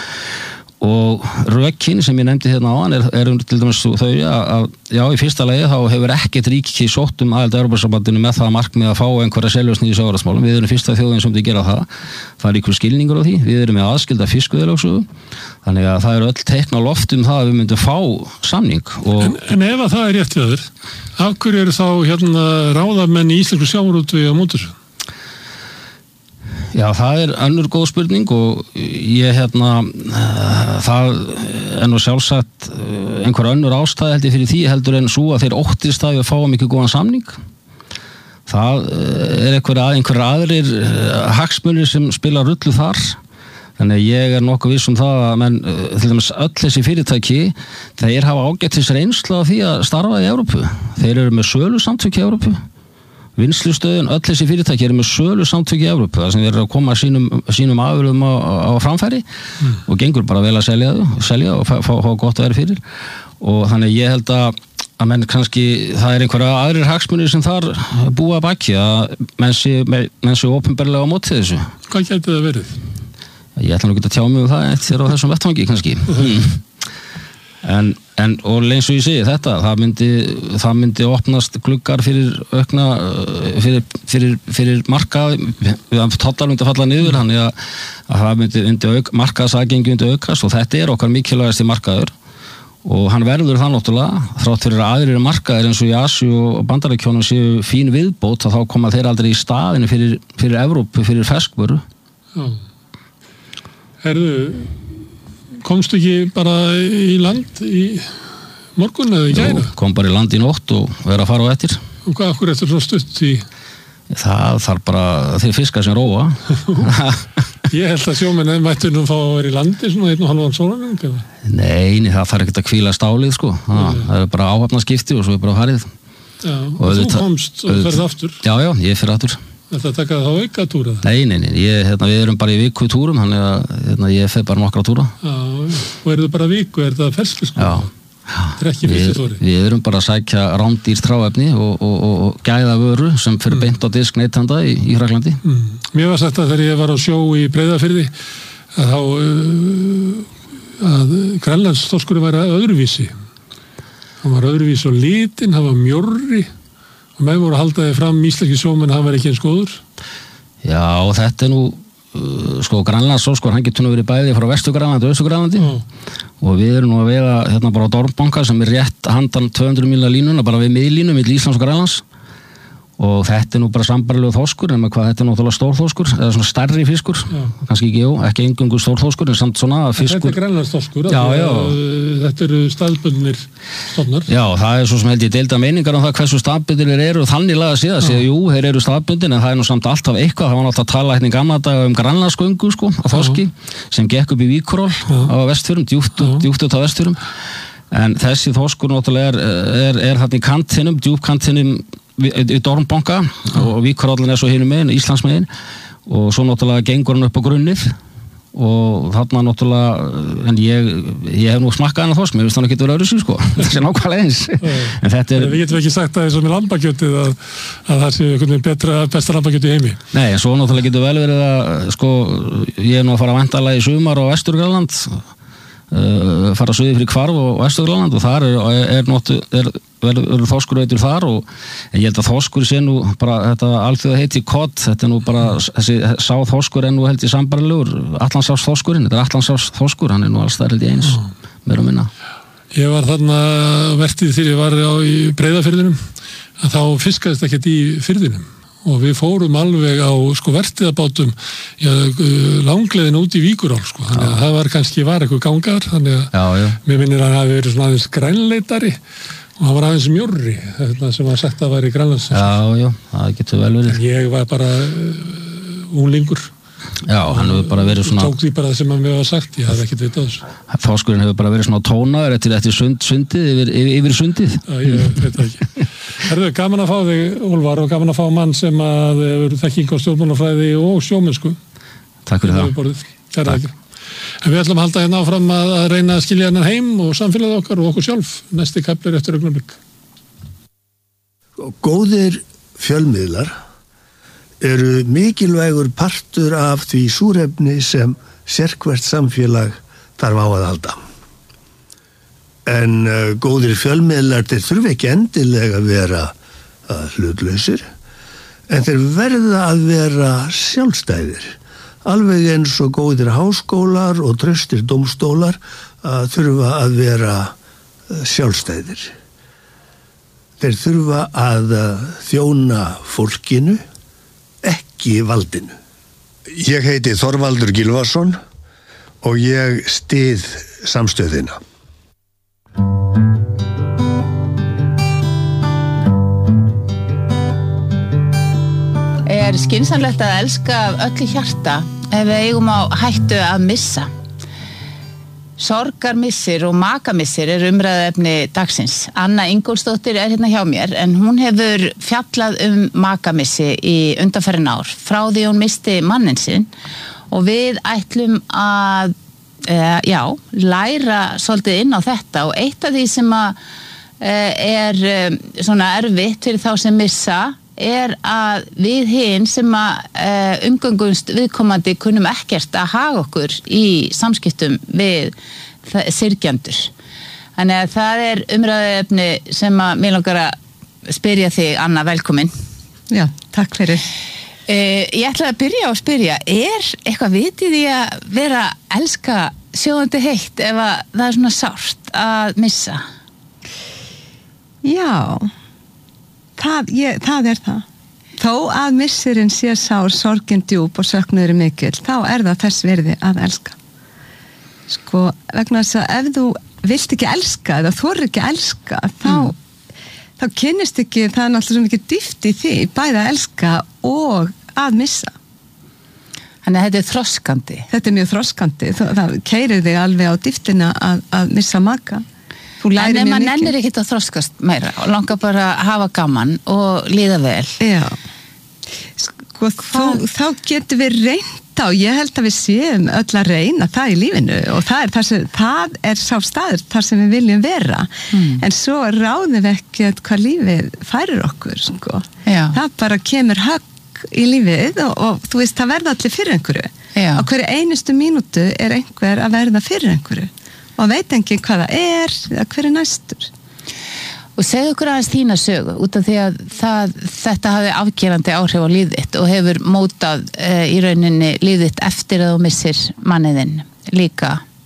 og rökin sem ég nefndi hérna á hann er, er til dæmis þau að já, í fyrsta lagi þá hefur ekkert ríki sótt um aðild að Evrópusambandinu með það markmið að fá einhverja seljósni í sjávarútvegsmálum. Við erum fyrsta þjóðin sem þau gera það. Það er einhver skilningur á því. Við erum með aðskilda fiskveiðilögsögu. Þannig að það eru öll teikn á loft um það að við myndum fá samning. Og en, en ef að það er rétt við þér, af hverju eru þá hérna ráðamenn í íslensku sjávarútvegi á móti þessu? Já, það er önnur góð spurning og ég hérna, það er nú sjálfsagt einhver önnur ástæði held ég fyrir því heldur en svo að þeir óttist að við fáum ekki góðan samning. Það er einhver, einhver aðrir hagsmunir sem spila rullu þar. Þannig að ég er nokkuð viss um það að menn, til dæmis öll þessi fyrirtæki, þeir hafa ágættis reynslu af því að starfa í Evrópu. Þeir eru með sölu samtök í Evrópu. Vinnslustöðin, öll þessi fyrirtæki eru með sölu samtök í Evrópu, þar sem þeir eru að koma sínum, sínum afurðum á, á framfæri mm. og gengur bara vel að selja þau, selja og fá, fá, fá gott að vera fyrir og þannig ég held að, að menn kannski, það er einhverja aðrir hagsmunir sem þar búa að baki að menn sé, menn sé opinberlega á móti þessu. Hvað gæti það verið? Ég ætla nú ekki að tjá mig um það eftir á þessum vettvangi kannski. Mm. En, en og eins og ég segi þetta það myndi, það myndi opnast gluggar fyrir aukna fyrir, fyrir, fyrir markað tollar myndi falla niður þannig að, að það myndi, myndi auk, markaðsagengi myndi aukast og þetta er okkar mikilvægasti markaður og hann verður það náttúrulega þrátt fyrir aðrir markaðir eins og í Asíu og Bandaríkjónum séu fín viðbót þá koma þeir aldrei í staðinu fyrir, fyrir Evrópu, fyrir ferskvöru. Já. Herðu komstu ekki bara í land í morgun eða í gæra? Jú, kom bara í land í nótt og verið að fara á eftir. Og hvað akkur eftir svo stutt í? Það þarf bara þeir fiskar sem róa. Ég held að sjómenn mættu nú fá að vera í landi svona einn og halvan sólarhring eða? Nei, það þarf ekkert að hvíla stálið sko. Það, það er bara áhafnaskipti og svo er bara farið. Já, og, og þú komst og ferð aftur? Já, já, ég fer aftur. Þetta taka þá auka túra? Nei, nei, nei, ég, hérna, við erum bara í viku túrum, þannig að hérna, ég fer bara nokkra túra. Já, og eru það bara viku, er það ferskisko? Já. Þetta er ekki fyrstu túri? Við, við erum bara að sækja rándýr tráefni og, og, og, og gæða vöru sem fyrir mm. beint á disk neytanda í, í Fraklandi. Mm. Mér var sagt að þegar ég var á sjó í Breiðafirði að þá uh, að grænlandsþorskurinn væri öðruvísi. Hann var öðruvísi á litin, hann var mjórri menn voru að halda þig fram íslenski sjómenn hann var ekki eins góður. Já, þetta er nú uh, sko Grænlandsþorskur, hann getur nú verið bæði frá Vestur-Grænlandi og Austur-Grænlandi mm. og við erum nú að veiða hérna bara á Dormbanka sem er rétt handan tvö hundruð mílna línuna bara við miðlínu, milli Íslands og Grænlands og þetta er nú bara sambarilegur þorskur en hvað þetta er náttúrulega stórþorskur eða svona stærri fiskur, já. Kannski ekki, jú, ekki engungu stórþorskur en samt svona fiskur. Þetta er Grænlandsþorskur, já, já. Þetta eru staðbundnir stofnar. Já, það er svo sem held ég deilda meiningar um það hversu staðbundir eru og þannig laga að séða, séða, jú, þeir eru staðbundir en það er nú samt alltaf eitthvað, það var náttúrulega að tala hérna í gamla daga um grænlandsgöngu, sko, á þorski, sem gekk upp í Víkuról á Vestfjörðum, djúpt, djúpt út á Vestfjörðum. En þessi þorskur náttúrulega er, er, er þarna í kantinum, djúpkantinum í Dormbanka og Víkurállin er svo hinum megin, Íslandsmegin og svo náttúrulega gengur hann upp á grunnið og þarna náttúrulega en ég, ég hef nú smakkað hann að þorsk mér finnst hann að geta verið öðru sko það sé nákvæmlega eins en þetta er við getum ekki sagt að það er svo með lambakjötið að, að það sé einhvern veginn betra besta lambakjötið í heimi nei, en svo náttúrulega getur vel verið að sko, ég er nú að fara að væntanlega í sumar á Vestur-Grænland uh, fara suði fyrir Hvarf og Vestur-Grænland og þar er, er, er, er, er þorskur veitur þar og ég held að þorskur sé nú bara þetta alþjóða heiti kott, þetta er nú bara þessi sá þorskur er nú held ég sambarilegur Atlantsháls þorskurinn, þetta er Atlantsháls þorskur hann er nú alls þar held ég eins mm. meira og minna. Ég var þarna vertið þegar ég var á í Breiðafirðinum að þá fiskaðist ekkert í firðinum og við fórum alveg á sko vertiðabátum já, langleiðin út í Víkurál sko, þannig að já. Það var kannski var eitthvað gangar, þannig að já, já. Mér minnir að hann hafi verið svona aðeins grænleitari og hann var aðeins mjórri þetta sem var sagt að væri Grænlands Já, já, það getur vel verið Ég var bara uh, unglingur Já, hann hefur bara verið svona tók því bara það sem hann við hafa sagt, ég hafði ekkert vitað þessu Þorskurinn hefur bara verið svona tónaður eftir, eftir sund, sundið, yfir, yfir, yfir sundið Já, ég veit það ekki Herðu, gaman að fá þig, Úlfar, og gaman að fá mann sem að hefur þekking á stjórnmálafræði og sjómennsku Takk fyrir það Takk. En við ætlum að halda hérna áfram að, að reyna að skilja hennar heim og samfélagið okkar og okkur sjálf næsti kaplir eftir augnablik Góðir fjölmiðlar eru mikilvægur partur af því súrefni sem sérhvert samfélag þarf á að halda. En uh, góðir fjölmiðlar þeir þurfi ekki endilega að vera uh, hlutlausir, en þeir verða að vera sjálfstæðir. Alveg eins og góðir háskólar og traustir dómstólar uh, þurfa að vera uh, sjálfstæðir. Þeir þurfa að uh, þjóna fólkinu, ekki valdinu. Ég heiti Þorvaldur Gylfason og ég styð samstöðina. Er skynsamlegt að elska af öllu hjarta ef við eigum á hættu að missa? Sorgarmissir og makamissir er umræðuefni dagsins. Anna Ingólfsdóttir er hérna hjá mér en hún hefur fjallað um makamissi í undanfarin ár frá því hún misti manninn sinn og við ætlum að uh, já, læra svolítið inn á þetta og eitt af því sem að, uh, er um, svona erfitt fyrir þá sem missa er að við hinn sem að uh, umgöngumst viðkomandi kunnum ekkert að haga okkur í samskiptum við syrgjandur. Þannig að það er umræðuefni sem að mér langar að spyrja þig, Anna, velkomin. Já, takk fyrir. Uh, ég ætla að byrja á að spyrja, er eitthvað vitið í að vera að elska sjóðandi heitt ef að það er svona sárt að missa? Já. Það, ég, það er það. Þó að missirinn sé sár, sorgin djúp og söknuður mikill, þá er það þess virði að elska. Sko, vegna þess að ef þú vilt ekki elska eða þorir ekki elska, þá, mm. þá kynnist ekki, það er náttúrulega svo mikið dýpt í því, bæði að elska og að missa. Þannig að þetta er þroskandi. Þetta er mjög þroskandi. Það, það keyrir þig alveg á dýptina að, að missa maka. En ef maður nennir ekkert að þroskast meira og langar bara að hafa gaman og líða vel. Já. Sko, þú, þá getur við reynt á, ég held að við séum öll að reyna það í lífinu og það er, sem, það er sá staður þar sem við viljum vera. Mm. En svo ráðum við ekkert hvað lífið færir okkur. Sko. Það bara kemur högg í lífið og, og þú veist, það verða allir fyrir einhverju. Já. Á hverju einustu mínútu er einhver að verða fyrir einhverju. Og veit ekki hvað það er eða hver er næstur. Og segðu okkur aðeins þína sögu út af því að það, þetta hafi afgerandi áhrif á lífið þitt og hefur mótað uh, í rauninni lífið þitt eftir að þú missir manniðinn líka.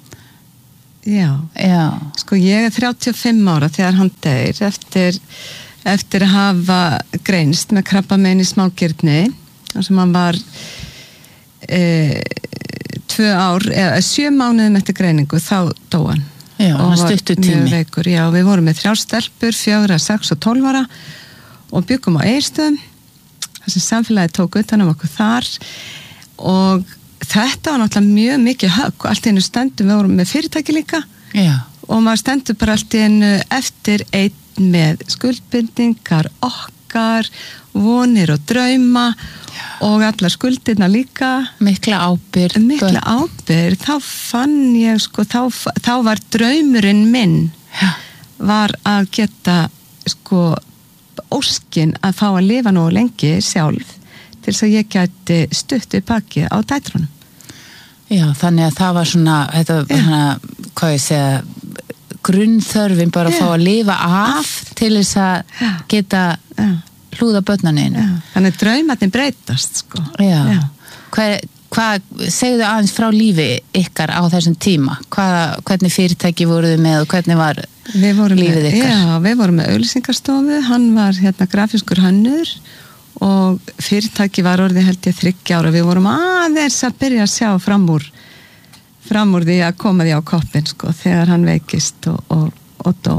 Já. Já. Sko ég er þrjátíu og fimm ára þegar hann deyr eftir, eftir að hafa greinst með krabbamein í smágirni þar sem hann var e, tvö ár, eða sjö mánuðum eftir greiningu þá dó hann. Já, hann stuttu tími. Veikur, já, við vorum með þrjár stelpur, fjögra, sex og tólf ára og byggum á Egilsstöðum þar sem samfélagið tók utan um okkur þar og þetta var náttúrulega mjög mikið högg og allt í einu stendum, við vorum með fyrirtæki líka já. Og maður stendur bara allt í einu eftir einn með skuldbindingar okkar, vonir og drauma og allar skuldirna líka mikla ábyrgð mikla ábyrgð, þá fann ég sko, þá, þá var draumurinn minn já. Var að geta sko óskin að fá að lifa nú lengi sjálf til þess að ég gæti stutt við bakið á dætrunum. Já, þannig að það var svona, þetta var svona, hvað ég segja, grunnþörfin bara að fá að lifa af til þess að Já. Geta Já. Hlúða börnuninu. Þannig að draumarnir breytast sko. Já. Já. Hvað, hvað, segðu aðeins frá lífi ykkar á þessum tíma? Hvað, hvernig fyrirtæki voruð þið með og hvernig var lífið með, ykkar? Já, við vorum með auglýsingarstofu, hann var hérna grafískur hönnur og fyrirtæki var orðið held ég þriggja ára, við vorum aðeins að byrja að sjá fram úr fram úr því að koma því á koppin sko, þegar hann veikist og, og, og dó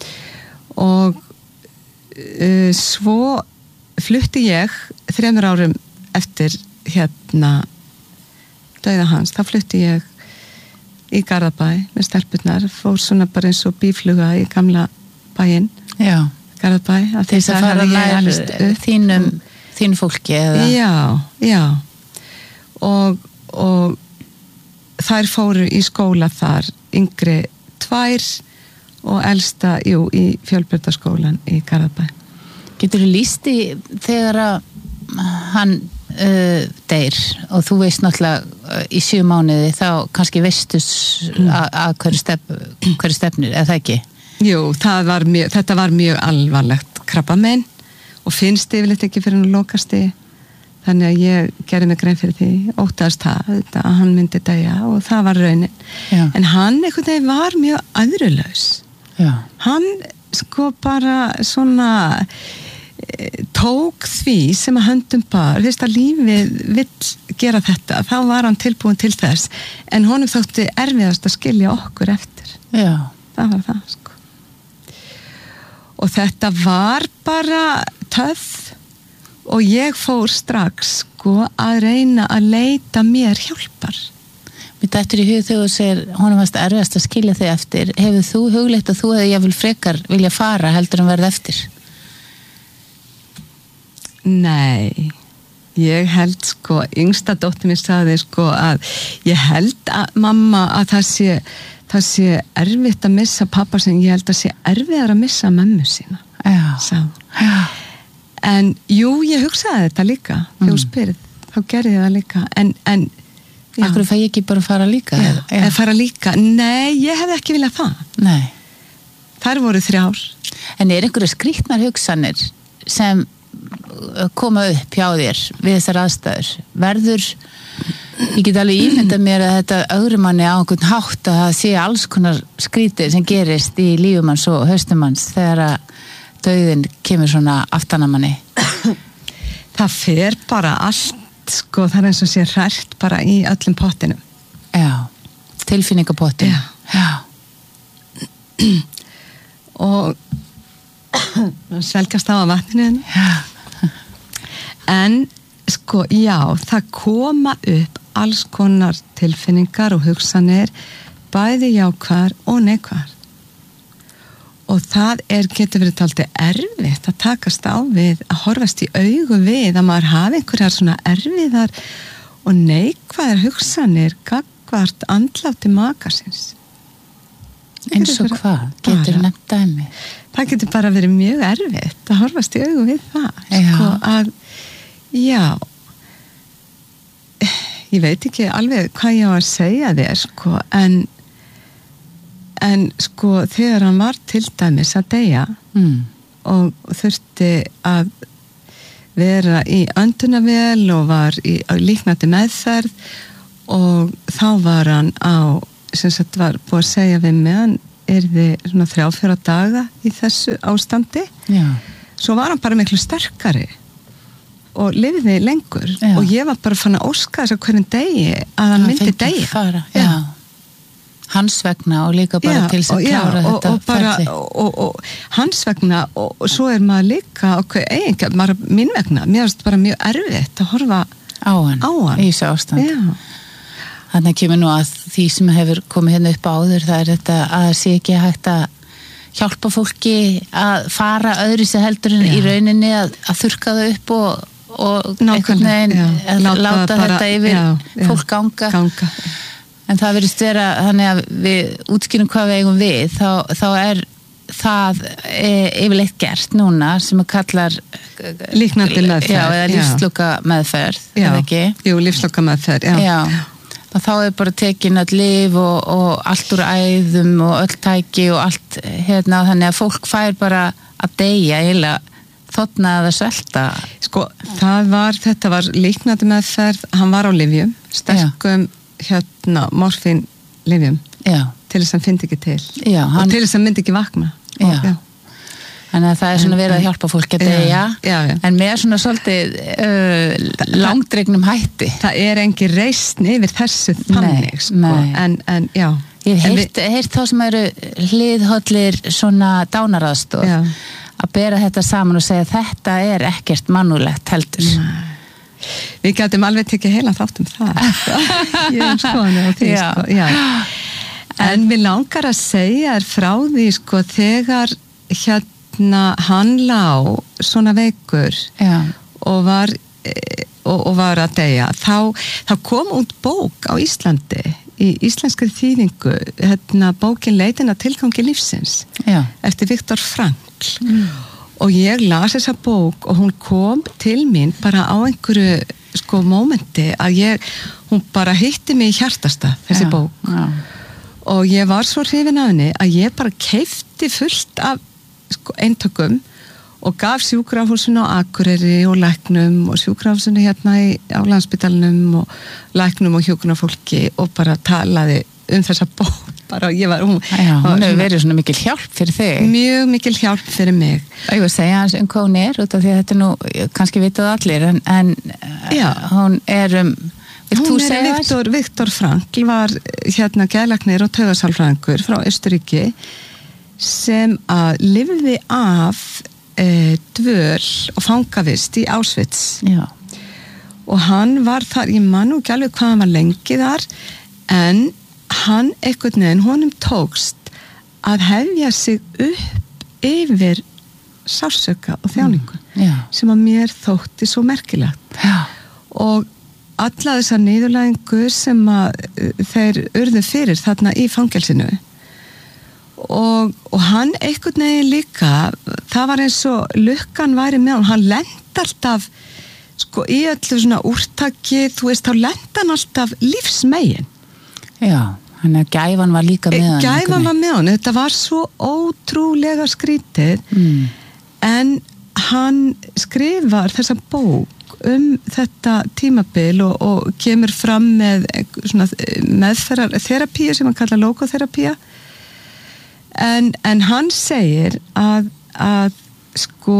og uh, svo flutti ég þremur árum eftir hérna dauða hans, þá flutti ég í Garðabæ með stelpurnar, fór svona bara eins og bífluga í gamla bæinn Já. Garðabæ til þess að fara nær þínum þínu fólki eða? Já, já og, og þær fóru í skóla þar yngri tvær og elsta, jú, í fjölbrautaskólan í Garðabæ. Getur þú lýst í þegar að hann uh, deyr og þú veist náttúrulega uh, í sjö mánuði þá kannski veistus mm. að hverju stef, hverju stefnir, eða það ekki? Jú, það var mjög, þetta var mjög alvarlegt krabbamein og finnst yfirleitt ekki fyrir að lokast í þannig að ég gerði mig grein fyrir því óttast það, að hann myndi dæja og það var raunin. Já. En hann einhvern veginn var mjög aðrulaus. Já. Hann sko bara svona e, tók því sem að höndum bar, þú veist að lífið vill gera þetta, þá var hann tilbúin til þess, en honum þótti erfiðast að skilja okkur eftir. Já. Það var það sko. Og þetta var bara töff og ég fór strax sko að reyna að leita mér hjálpar. Mér dættur í hug þegar þú segir honum varst erfiðast að skilja þig eftir. Hefur þú hugleitt að þú hefði jafnvel frekar vilja fara heldur en verða eftir? Nei, ég held sko, yngsta dóttir mér sagði sko að ég held að mamma að það sé, það sé erfitt að missa pappa sem ég held að sé erfiðar að missa mömmu sína. Já. Sá. Já. En jú, ég hugsaði þetta líka þegar þú mm. spyrð, þá gerði ég það líka en, en Akkur fæ ég ekki bara að fara líka? Já, eða fara líka, nei, ég hefði ekki viljað það. Nei. Þær voru þrjár. En er einhverju skrýtnar hugsanir sem koma upp hjá þér við þessar aðstæður? Verður, ég get alveg ímyndað mér að þetta öðrumanni á einhvern hátt að það sé alls konar skrýtir sem gerist í lífumanns og haustumanns þegar að dauðin kemur svona aftanamanni. Það fer bara allt sko, það er eins og sé hrært bara í öllum pottinum. Já, tilfinningapottin. Já. Já. Og svelgast á að vatninu. Já. En sko, já, það koma upp alls konar tilfinningar og hugsanir, bæði jákvæðar og neikvæðar. Og það er, getur verið taldið erfitt að takast á við, að horfast í augu við, að maður hafi einhverjar svona erfiðar og neikvæðar hugsanir gagnvart andláti makasins. Eins og hvað? Getur nefnt dæmi? Það getur bara verið mjög erfitt að horfast í augu við það. Já. Sko að, já, ég veit ekki alveg hvað ég á að segja þér, sko, en en sko þegar hann var til dæmis að deyja mm. og þurfti að vera í öndunarvél og var í líknandi meðferð og þá var hann á, sem sagt var búið að segja við mig, hann yrði svona þrjá, fjóra daga í þessu ástandi. Já. Svo var hann bara miklu sterkari og lifði lengur. Já. Og ég var bara fann að óska þess að hverjum degi að hann myndi degi. Fara. Já. Já. Hans vegna og líka bara já, til þess að klára og, þetta og bara, og, og, og hans vegna og, og svo er maður líka okkur eiginlega, maður mín vegna mér finnst bara mjög erfitt að horfa á hann, á hann. í þessu ástand. Þannig kemur nú að því sem hefur komið hérna upp áður, það er þetta að það sé ekki hægt að hjálpa fólki að fara öðru sér heldur en já. Í rauninni að, að þurrka það upp og, og einhvern veginn að láta, láta bara, þetta yfir já, já. Fólk ganga, ganga. En það verðist vera þannig að við útskýrum hvað við eigum við, þá, þá er það e, yfirleitt gert núna sem að kallar líknandi meðferð. Já, eða lífsloka meðferð, eða ekki? Jú, lífsloka meðferð, já. Já. Og þá er bara tekin öll lyf og, og allt úr æðum og öll tæki og allt hérna, þannig að fólk fær bara að deyja eiginlega þotna eða svelta. Sko, það var, þetta var líknandi meðferð, hann var á lyfjum, sterkum já. Hérna morfín lyfjum til þess að hann fyndi ekki til já, hann... og til þess að hann myndi ekki vakna já. Og, já. Þannig að það er svona verið að hjálpa fólk að deyja já, já. En með svona svolítið uh, langdregnum hætti. Það er engin reisn yfir þessu þannig sko. en, en já Ég hef heyrt, við... heyrt þá sem eru hliðhollir svona dánaraðstoð að bera þetta saman og segja þetta er ekkert mannúðlegt heldur. Nei. Við gætum alveg tekið heila þátt um það ég er skoðan á því sko. Já. En mér langar að segja er frá því sko þegar hérna hann lá svona veikur já. Og var og, og var að deyja þá, þá kom út bók á Íslandi í íslenskri þýðingu hérna bókin Leitin að tilgangi lífsins já. Eftir Viktor Frankl mm. Og ég las þessa bók og hún kom til mín bara á einhverju sko mómenti að ég, hún bara hitti mig í hjartasta þessi já, bók já. Og ég var svo hrifin af henni að ég bara keypti fullt af sko eintökum og gaf sjúkrahúsinu á Akureyri og læknum og sjúkrahúsinu hérna í, á Landspítalanum og læknum og hjúkrunarfólki og bara talaði um þessa bók bara ég var, hún, já, hún hefur verið svona mikil hjálp fyrir þig mjög mikil hjálp fyrir mig og ég var að segja hans um hvað hún er út af því að þetta er nú, kannski vitað allir en, en hún er um hún er Viktor, Viktor Frankl var hérna geðlæknir og taugasálfræðingur frá Austurríki sem að lifði af e, dvöl og fangavist í Auschwitz já. Og hann var þar, ég man nú ekki alveg hvað hann var lengi þar en hann einhvern veginn, honum tókst að hefja sig upp yfir sársauka og þjáningu mm, sem að mér þótti svo merkilegt já. Og alla þessar niðurlægingu sem að þeir urðu fyrir þarna í fangelsinu og, og hann einhvern veginn líka það var eins og lukkan væri með hann, hann lent alltaf sko í öllu svona úrtaki þú veist, þá lent hann alltaf lífsmegin já Þannig að gæfan var líka með hann. Gæfan var með hann, þetta var svo ótrúlega skrítið mm. en hann skrifar þessa bók um þetta tímabil og, og kemur fram með svona meðferðar þerapíu sem hann kallar logoþerapía en, en hann segir að, að sko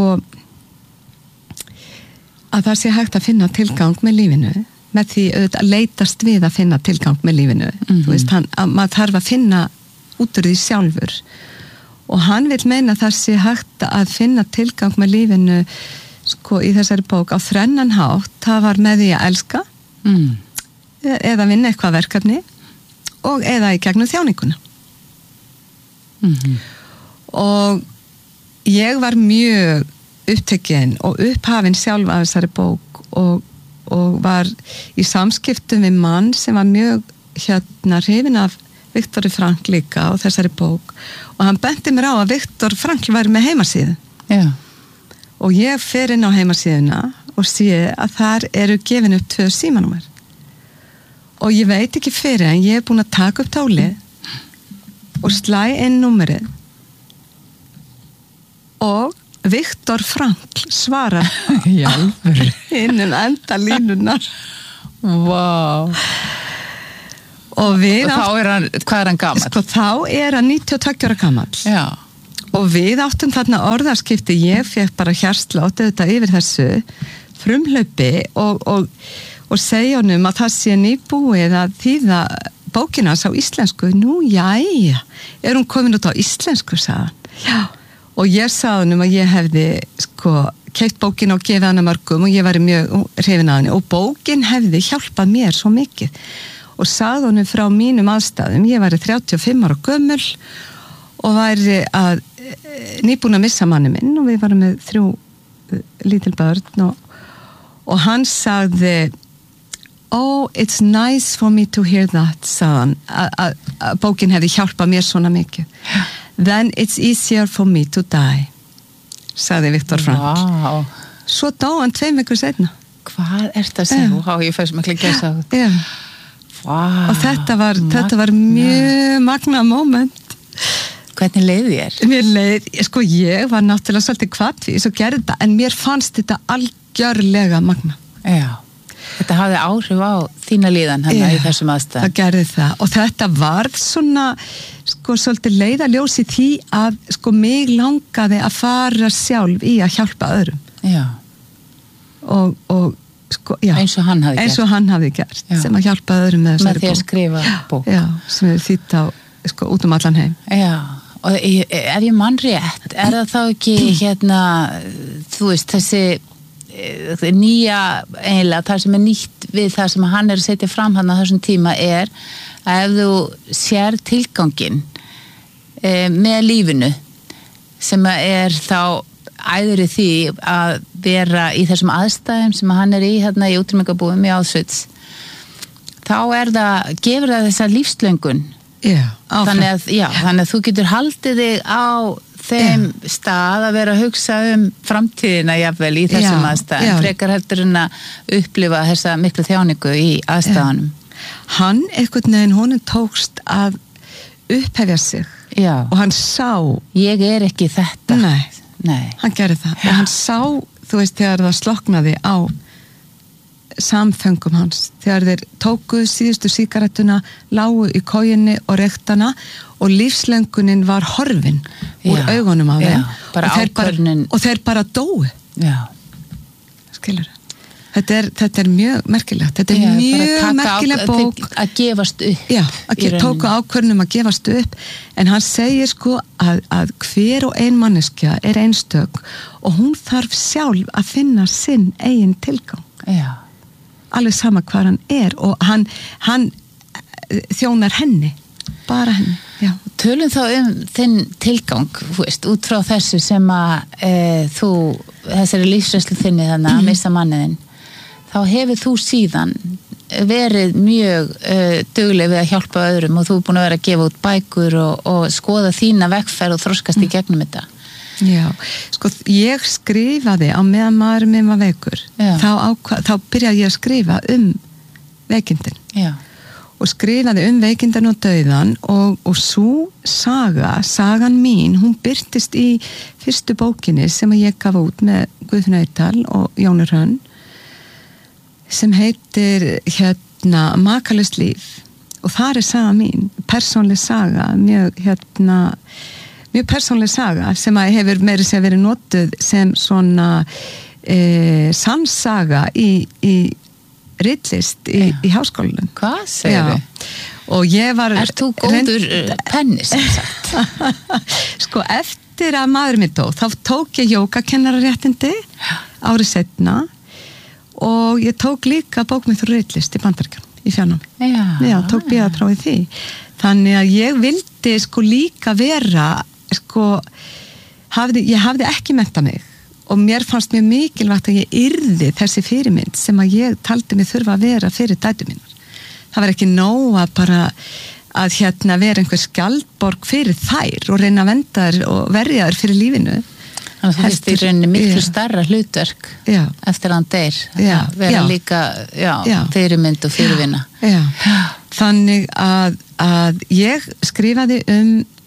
að það sé hægt að finna tilgang með lífinu með því að leitast við að finna tilgang með lífinu mm-hmm. þú veist, hann, að, maður þarf að finna út úr því sjálfur og hann vil meina það sé hægt að finna tilgang með lífinu sko í þessari bók á þrennan hátt, það var með því að elska mm. eða vinna eitthvað verkefni og eða í gegnum þjáninguna mm-hmm. og ég var mjög upptekinn og upphafin sjálf af þessari bók og og var í samskiptum við mann sem var mjög hérna hrifinn af Viktor Frankl líka og þessari bók og hann benti mér á að Viktor Frankl væri með heimasíðu Já. Og ég fer inn á heimasíðuna og sé að þar eru gefin upp tvö símanúmer og ég veit ekki fyrir en ég er búin að taka upp tálið og slæ inn númerið og Viktor Frankl svarar innan enda línunar. Vá. Og við og þá er hann, hvað er hann gamall? Sko þá er hann níutíu og tveggja ára gamall. Já. Og við áttum þarna orðarskipti, ég fekk bara hjartslátt auðvitað yfir þessu frumhlaupi og, og, og segja honum að það sé nýbúið að þýða bókina á íslensku. Nú, jæja, er hún komin út á íslensku, sagði hann. Já. Og ég sagði honum að ég hefði sko keypt bókina og gefið hana mörgum og ég var mjög hrifin af henni og bókin hefði hjálpað mér svo mikið og sagði honum frá mínum aðstæðum. Ég væri þrjátíu og fimm ára gömul og væri að nýbúin að missa manni minn og við varum með þrjú lítil börn og, og hann sagði oh, it's nice for me to hear that, sagði hann, að bókin hefði hjálpað mér svona mikið. Then it's easier for me to die, sagði Viktor Frankl. Wow. Svo dó hann tveim vikur seinna. Hvað er þetta sem þú há, ég fæst miklu að gesa út. Já. Wow. Og þetta var, þetta var mjög magna moment. Hvernig leiði þér? Mér leið, sko ég var náttúrulega svolítið hvattvís og gerði þetta, en mér fannst þetta algjörlega magna. Já. Þetta hafði áhrif á þína líðan hann í þessum aðstæðum. Það gerði það og þetta varð svona sko svolítið leiðaljós í því að sko mig langaði að fara sjálf í að hjálpa öðrum. Já. Og, og sko, já. Eins og hann hafði gert. Eins og hann hafði gert, já. Sem að hjálpa öðrum með þessari bók. Með því að skrifa bók. Já, sem er þýtt á sko út um allan heim. Já, og er ég mann rétt? Er það þá ekki hérna, þú veist, þessi nýja eiginlega, það sem er nýtt við það sem hann er að setja fram hann á þessum tíma er að ef þú sér tilgangin e, með lífinu sem er þá æður í því að vera í þessum aðstæðum sem hann er í hérna í útrýmingabúðum í Auschwitz, þá er það, gefur það þessa lífslöngun. Já, þannig að, já, þannig að þú getur haldið þig á þeim já. Stað að vera að hugsa um framtíðina jafnvel í þessum aðstæðum, frekar heldur en að upplifa þessa miklu þjáningu í aðstæðanum. Hann, einhvern veginn, honum tókst að upphefja sig já. Og hann sá ég er ekki þetta. Nei, Nei. Hann gerði það já. Og hann sá, þú veist, þegar það sloknaði á samfengum hans, þegar þeir tóku síðustu sígarettuna, lágu í kojinni og rektana og lífslöngunin var horfin úr já, augunum á þeim og þeir, bara, og þeir bara dóu. Já. Skilur þetta er, þetta er mjög merkilegt, þetta er já, mjög merkileg bók að gefast upp. Já, að tóku ákvörðunum að gefast upp, en hann segir sko að, að hver og ein manneskja er einstök og hún þarf sjálf að finna sinn eigin tilgang. Já. Alveg sama hvað hann er og hann, hann þjónar henni, bara henni. Já. Tölum þá um þinn tilgang, veist, út frá þessu sem að e, þú, þessari lífsreynslu þinni þannig að missa manniðinn, þá hefur þú síðan verið mjög e, dugleg við að hjálpa öðrum og þú er búin að vera að gefa út bækur og, og skoða þína vegferð og þroskast mm. í gegnum þetta. Já, sko ég skrifaði á meðan maður minn var veikur þá, ákva, þá byrjaði ég að skrifa um veikindin Já. Og skrifaði um veikindin og dauðan og, og svo saga, sagan mín, hún birtist í fyrstu bókinni sem ég gaf út með Guðfinnu Eydal og Jóni Hrönn sem heitir hérna Makalöst líf og þar er saga mín, persónleg saga, mjög hérna mjög persónleg saga sem að hefur meiri sér verið notuð sem svona e, sannsaga í, í ritlist í, í háskólanum. Hvað segir þau? Og ég var... Er þú góður reynd... penni sem sagt? Sko eftir að maður minn dó, þá tók ég jógakennararéttindi árið setna og ég tók líka bókmyndur ritlist í Bandaríkjunum í fjarnámi. Já. Já, tók bíðaprófið því. Þannig að ég vildi sko líka vera sko, hafði, ég hafði ekki menntað mig og mér fannst mjög mikilvægt að ég yrði þessi fyrirmynd sem að ég taldi mig þurfa að vera fyrir dætur mínar. Það var ekki nóg að bara að hérna vera einhver skjaldborg fyrir þær og reyna að venda þær og verja þær fyrir lífinu. Þannig að þú veist í rauninni miklu starra hlutverk já. Eftir að hann deyr. Já. Vera já. líka já, já. fyrirmynd og fyrirvinna. Já. Já. Þannig að, að ég skrifaði um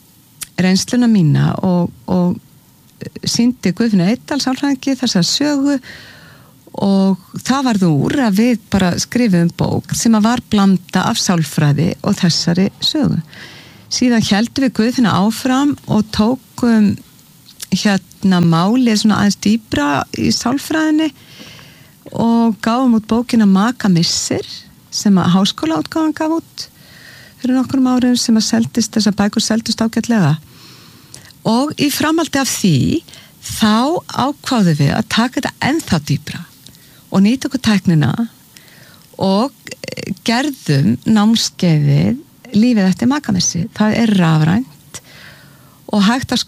reynsluna mína og, og sýndi Guðfinnu Eydal sálfræðingi þessa sögu og það varð úr að við bara skrifum bók sem að var blanda af sálfræði og þessari sögu. Síðan heldum við Guðfinnu áfram og tókum hérna málið svona aðeins dýpra í sálfræðinni og gáum út bókina Maka missir sem að háskólaútgáfan gaf út fyrir nokkrum árum sem að seldist, þessar bækur seldist ágætlega og í framhaldi af því þá ákváðum við að taka þetta ennþá dýpra og nýta okkur tæknina og gerðum námskeiðið lífið eftir makamissi. Það er rafrænt og hægt að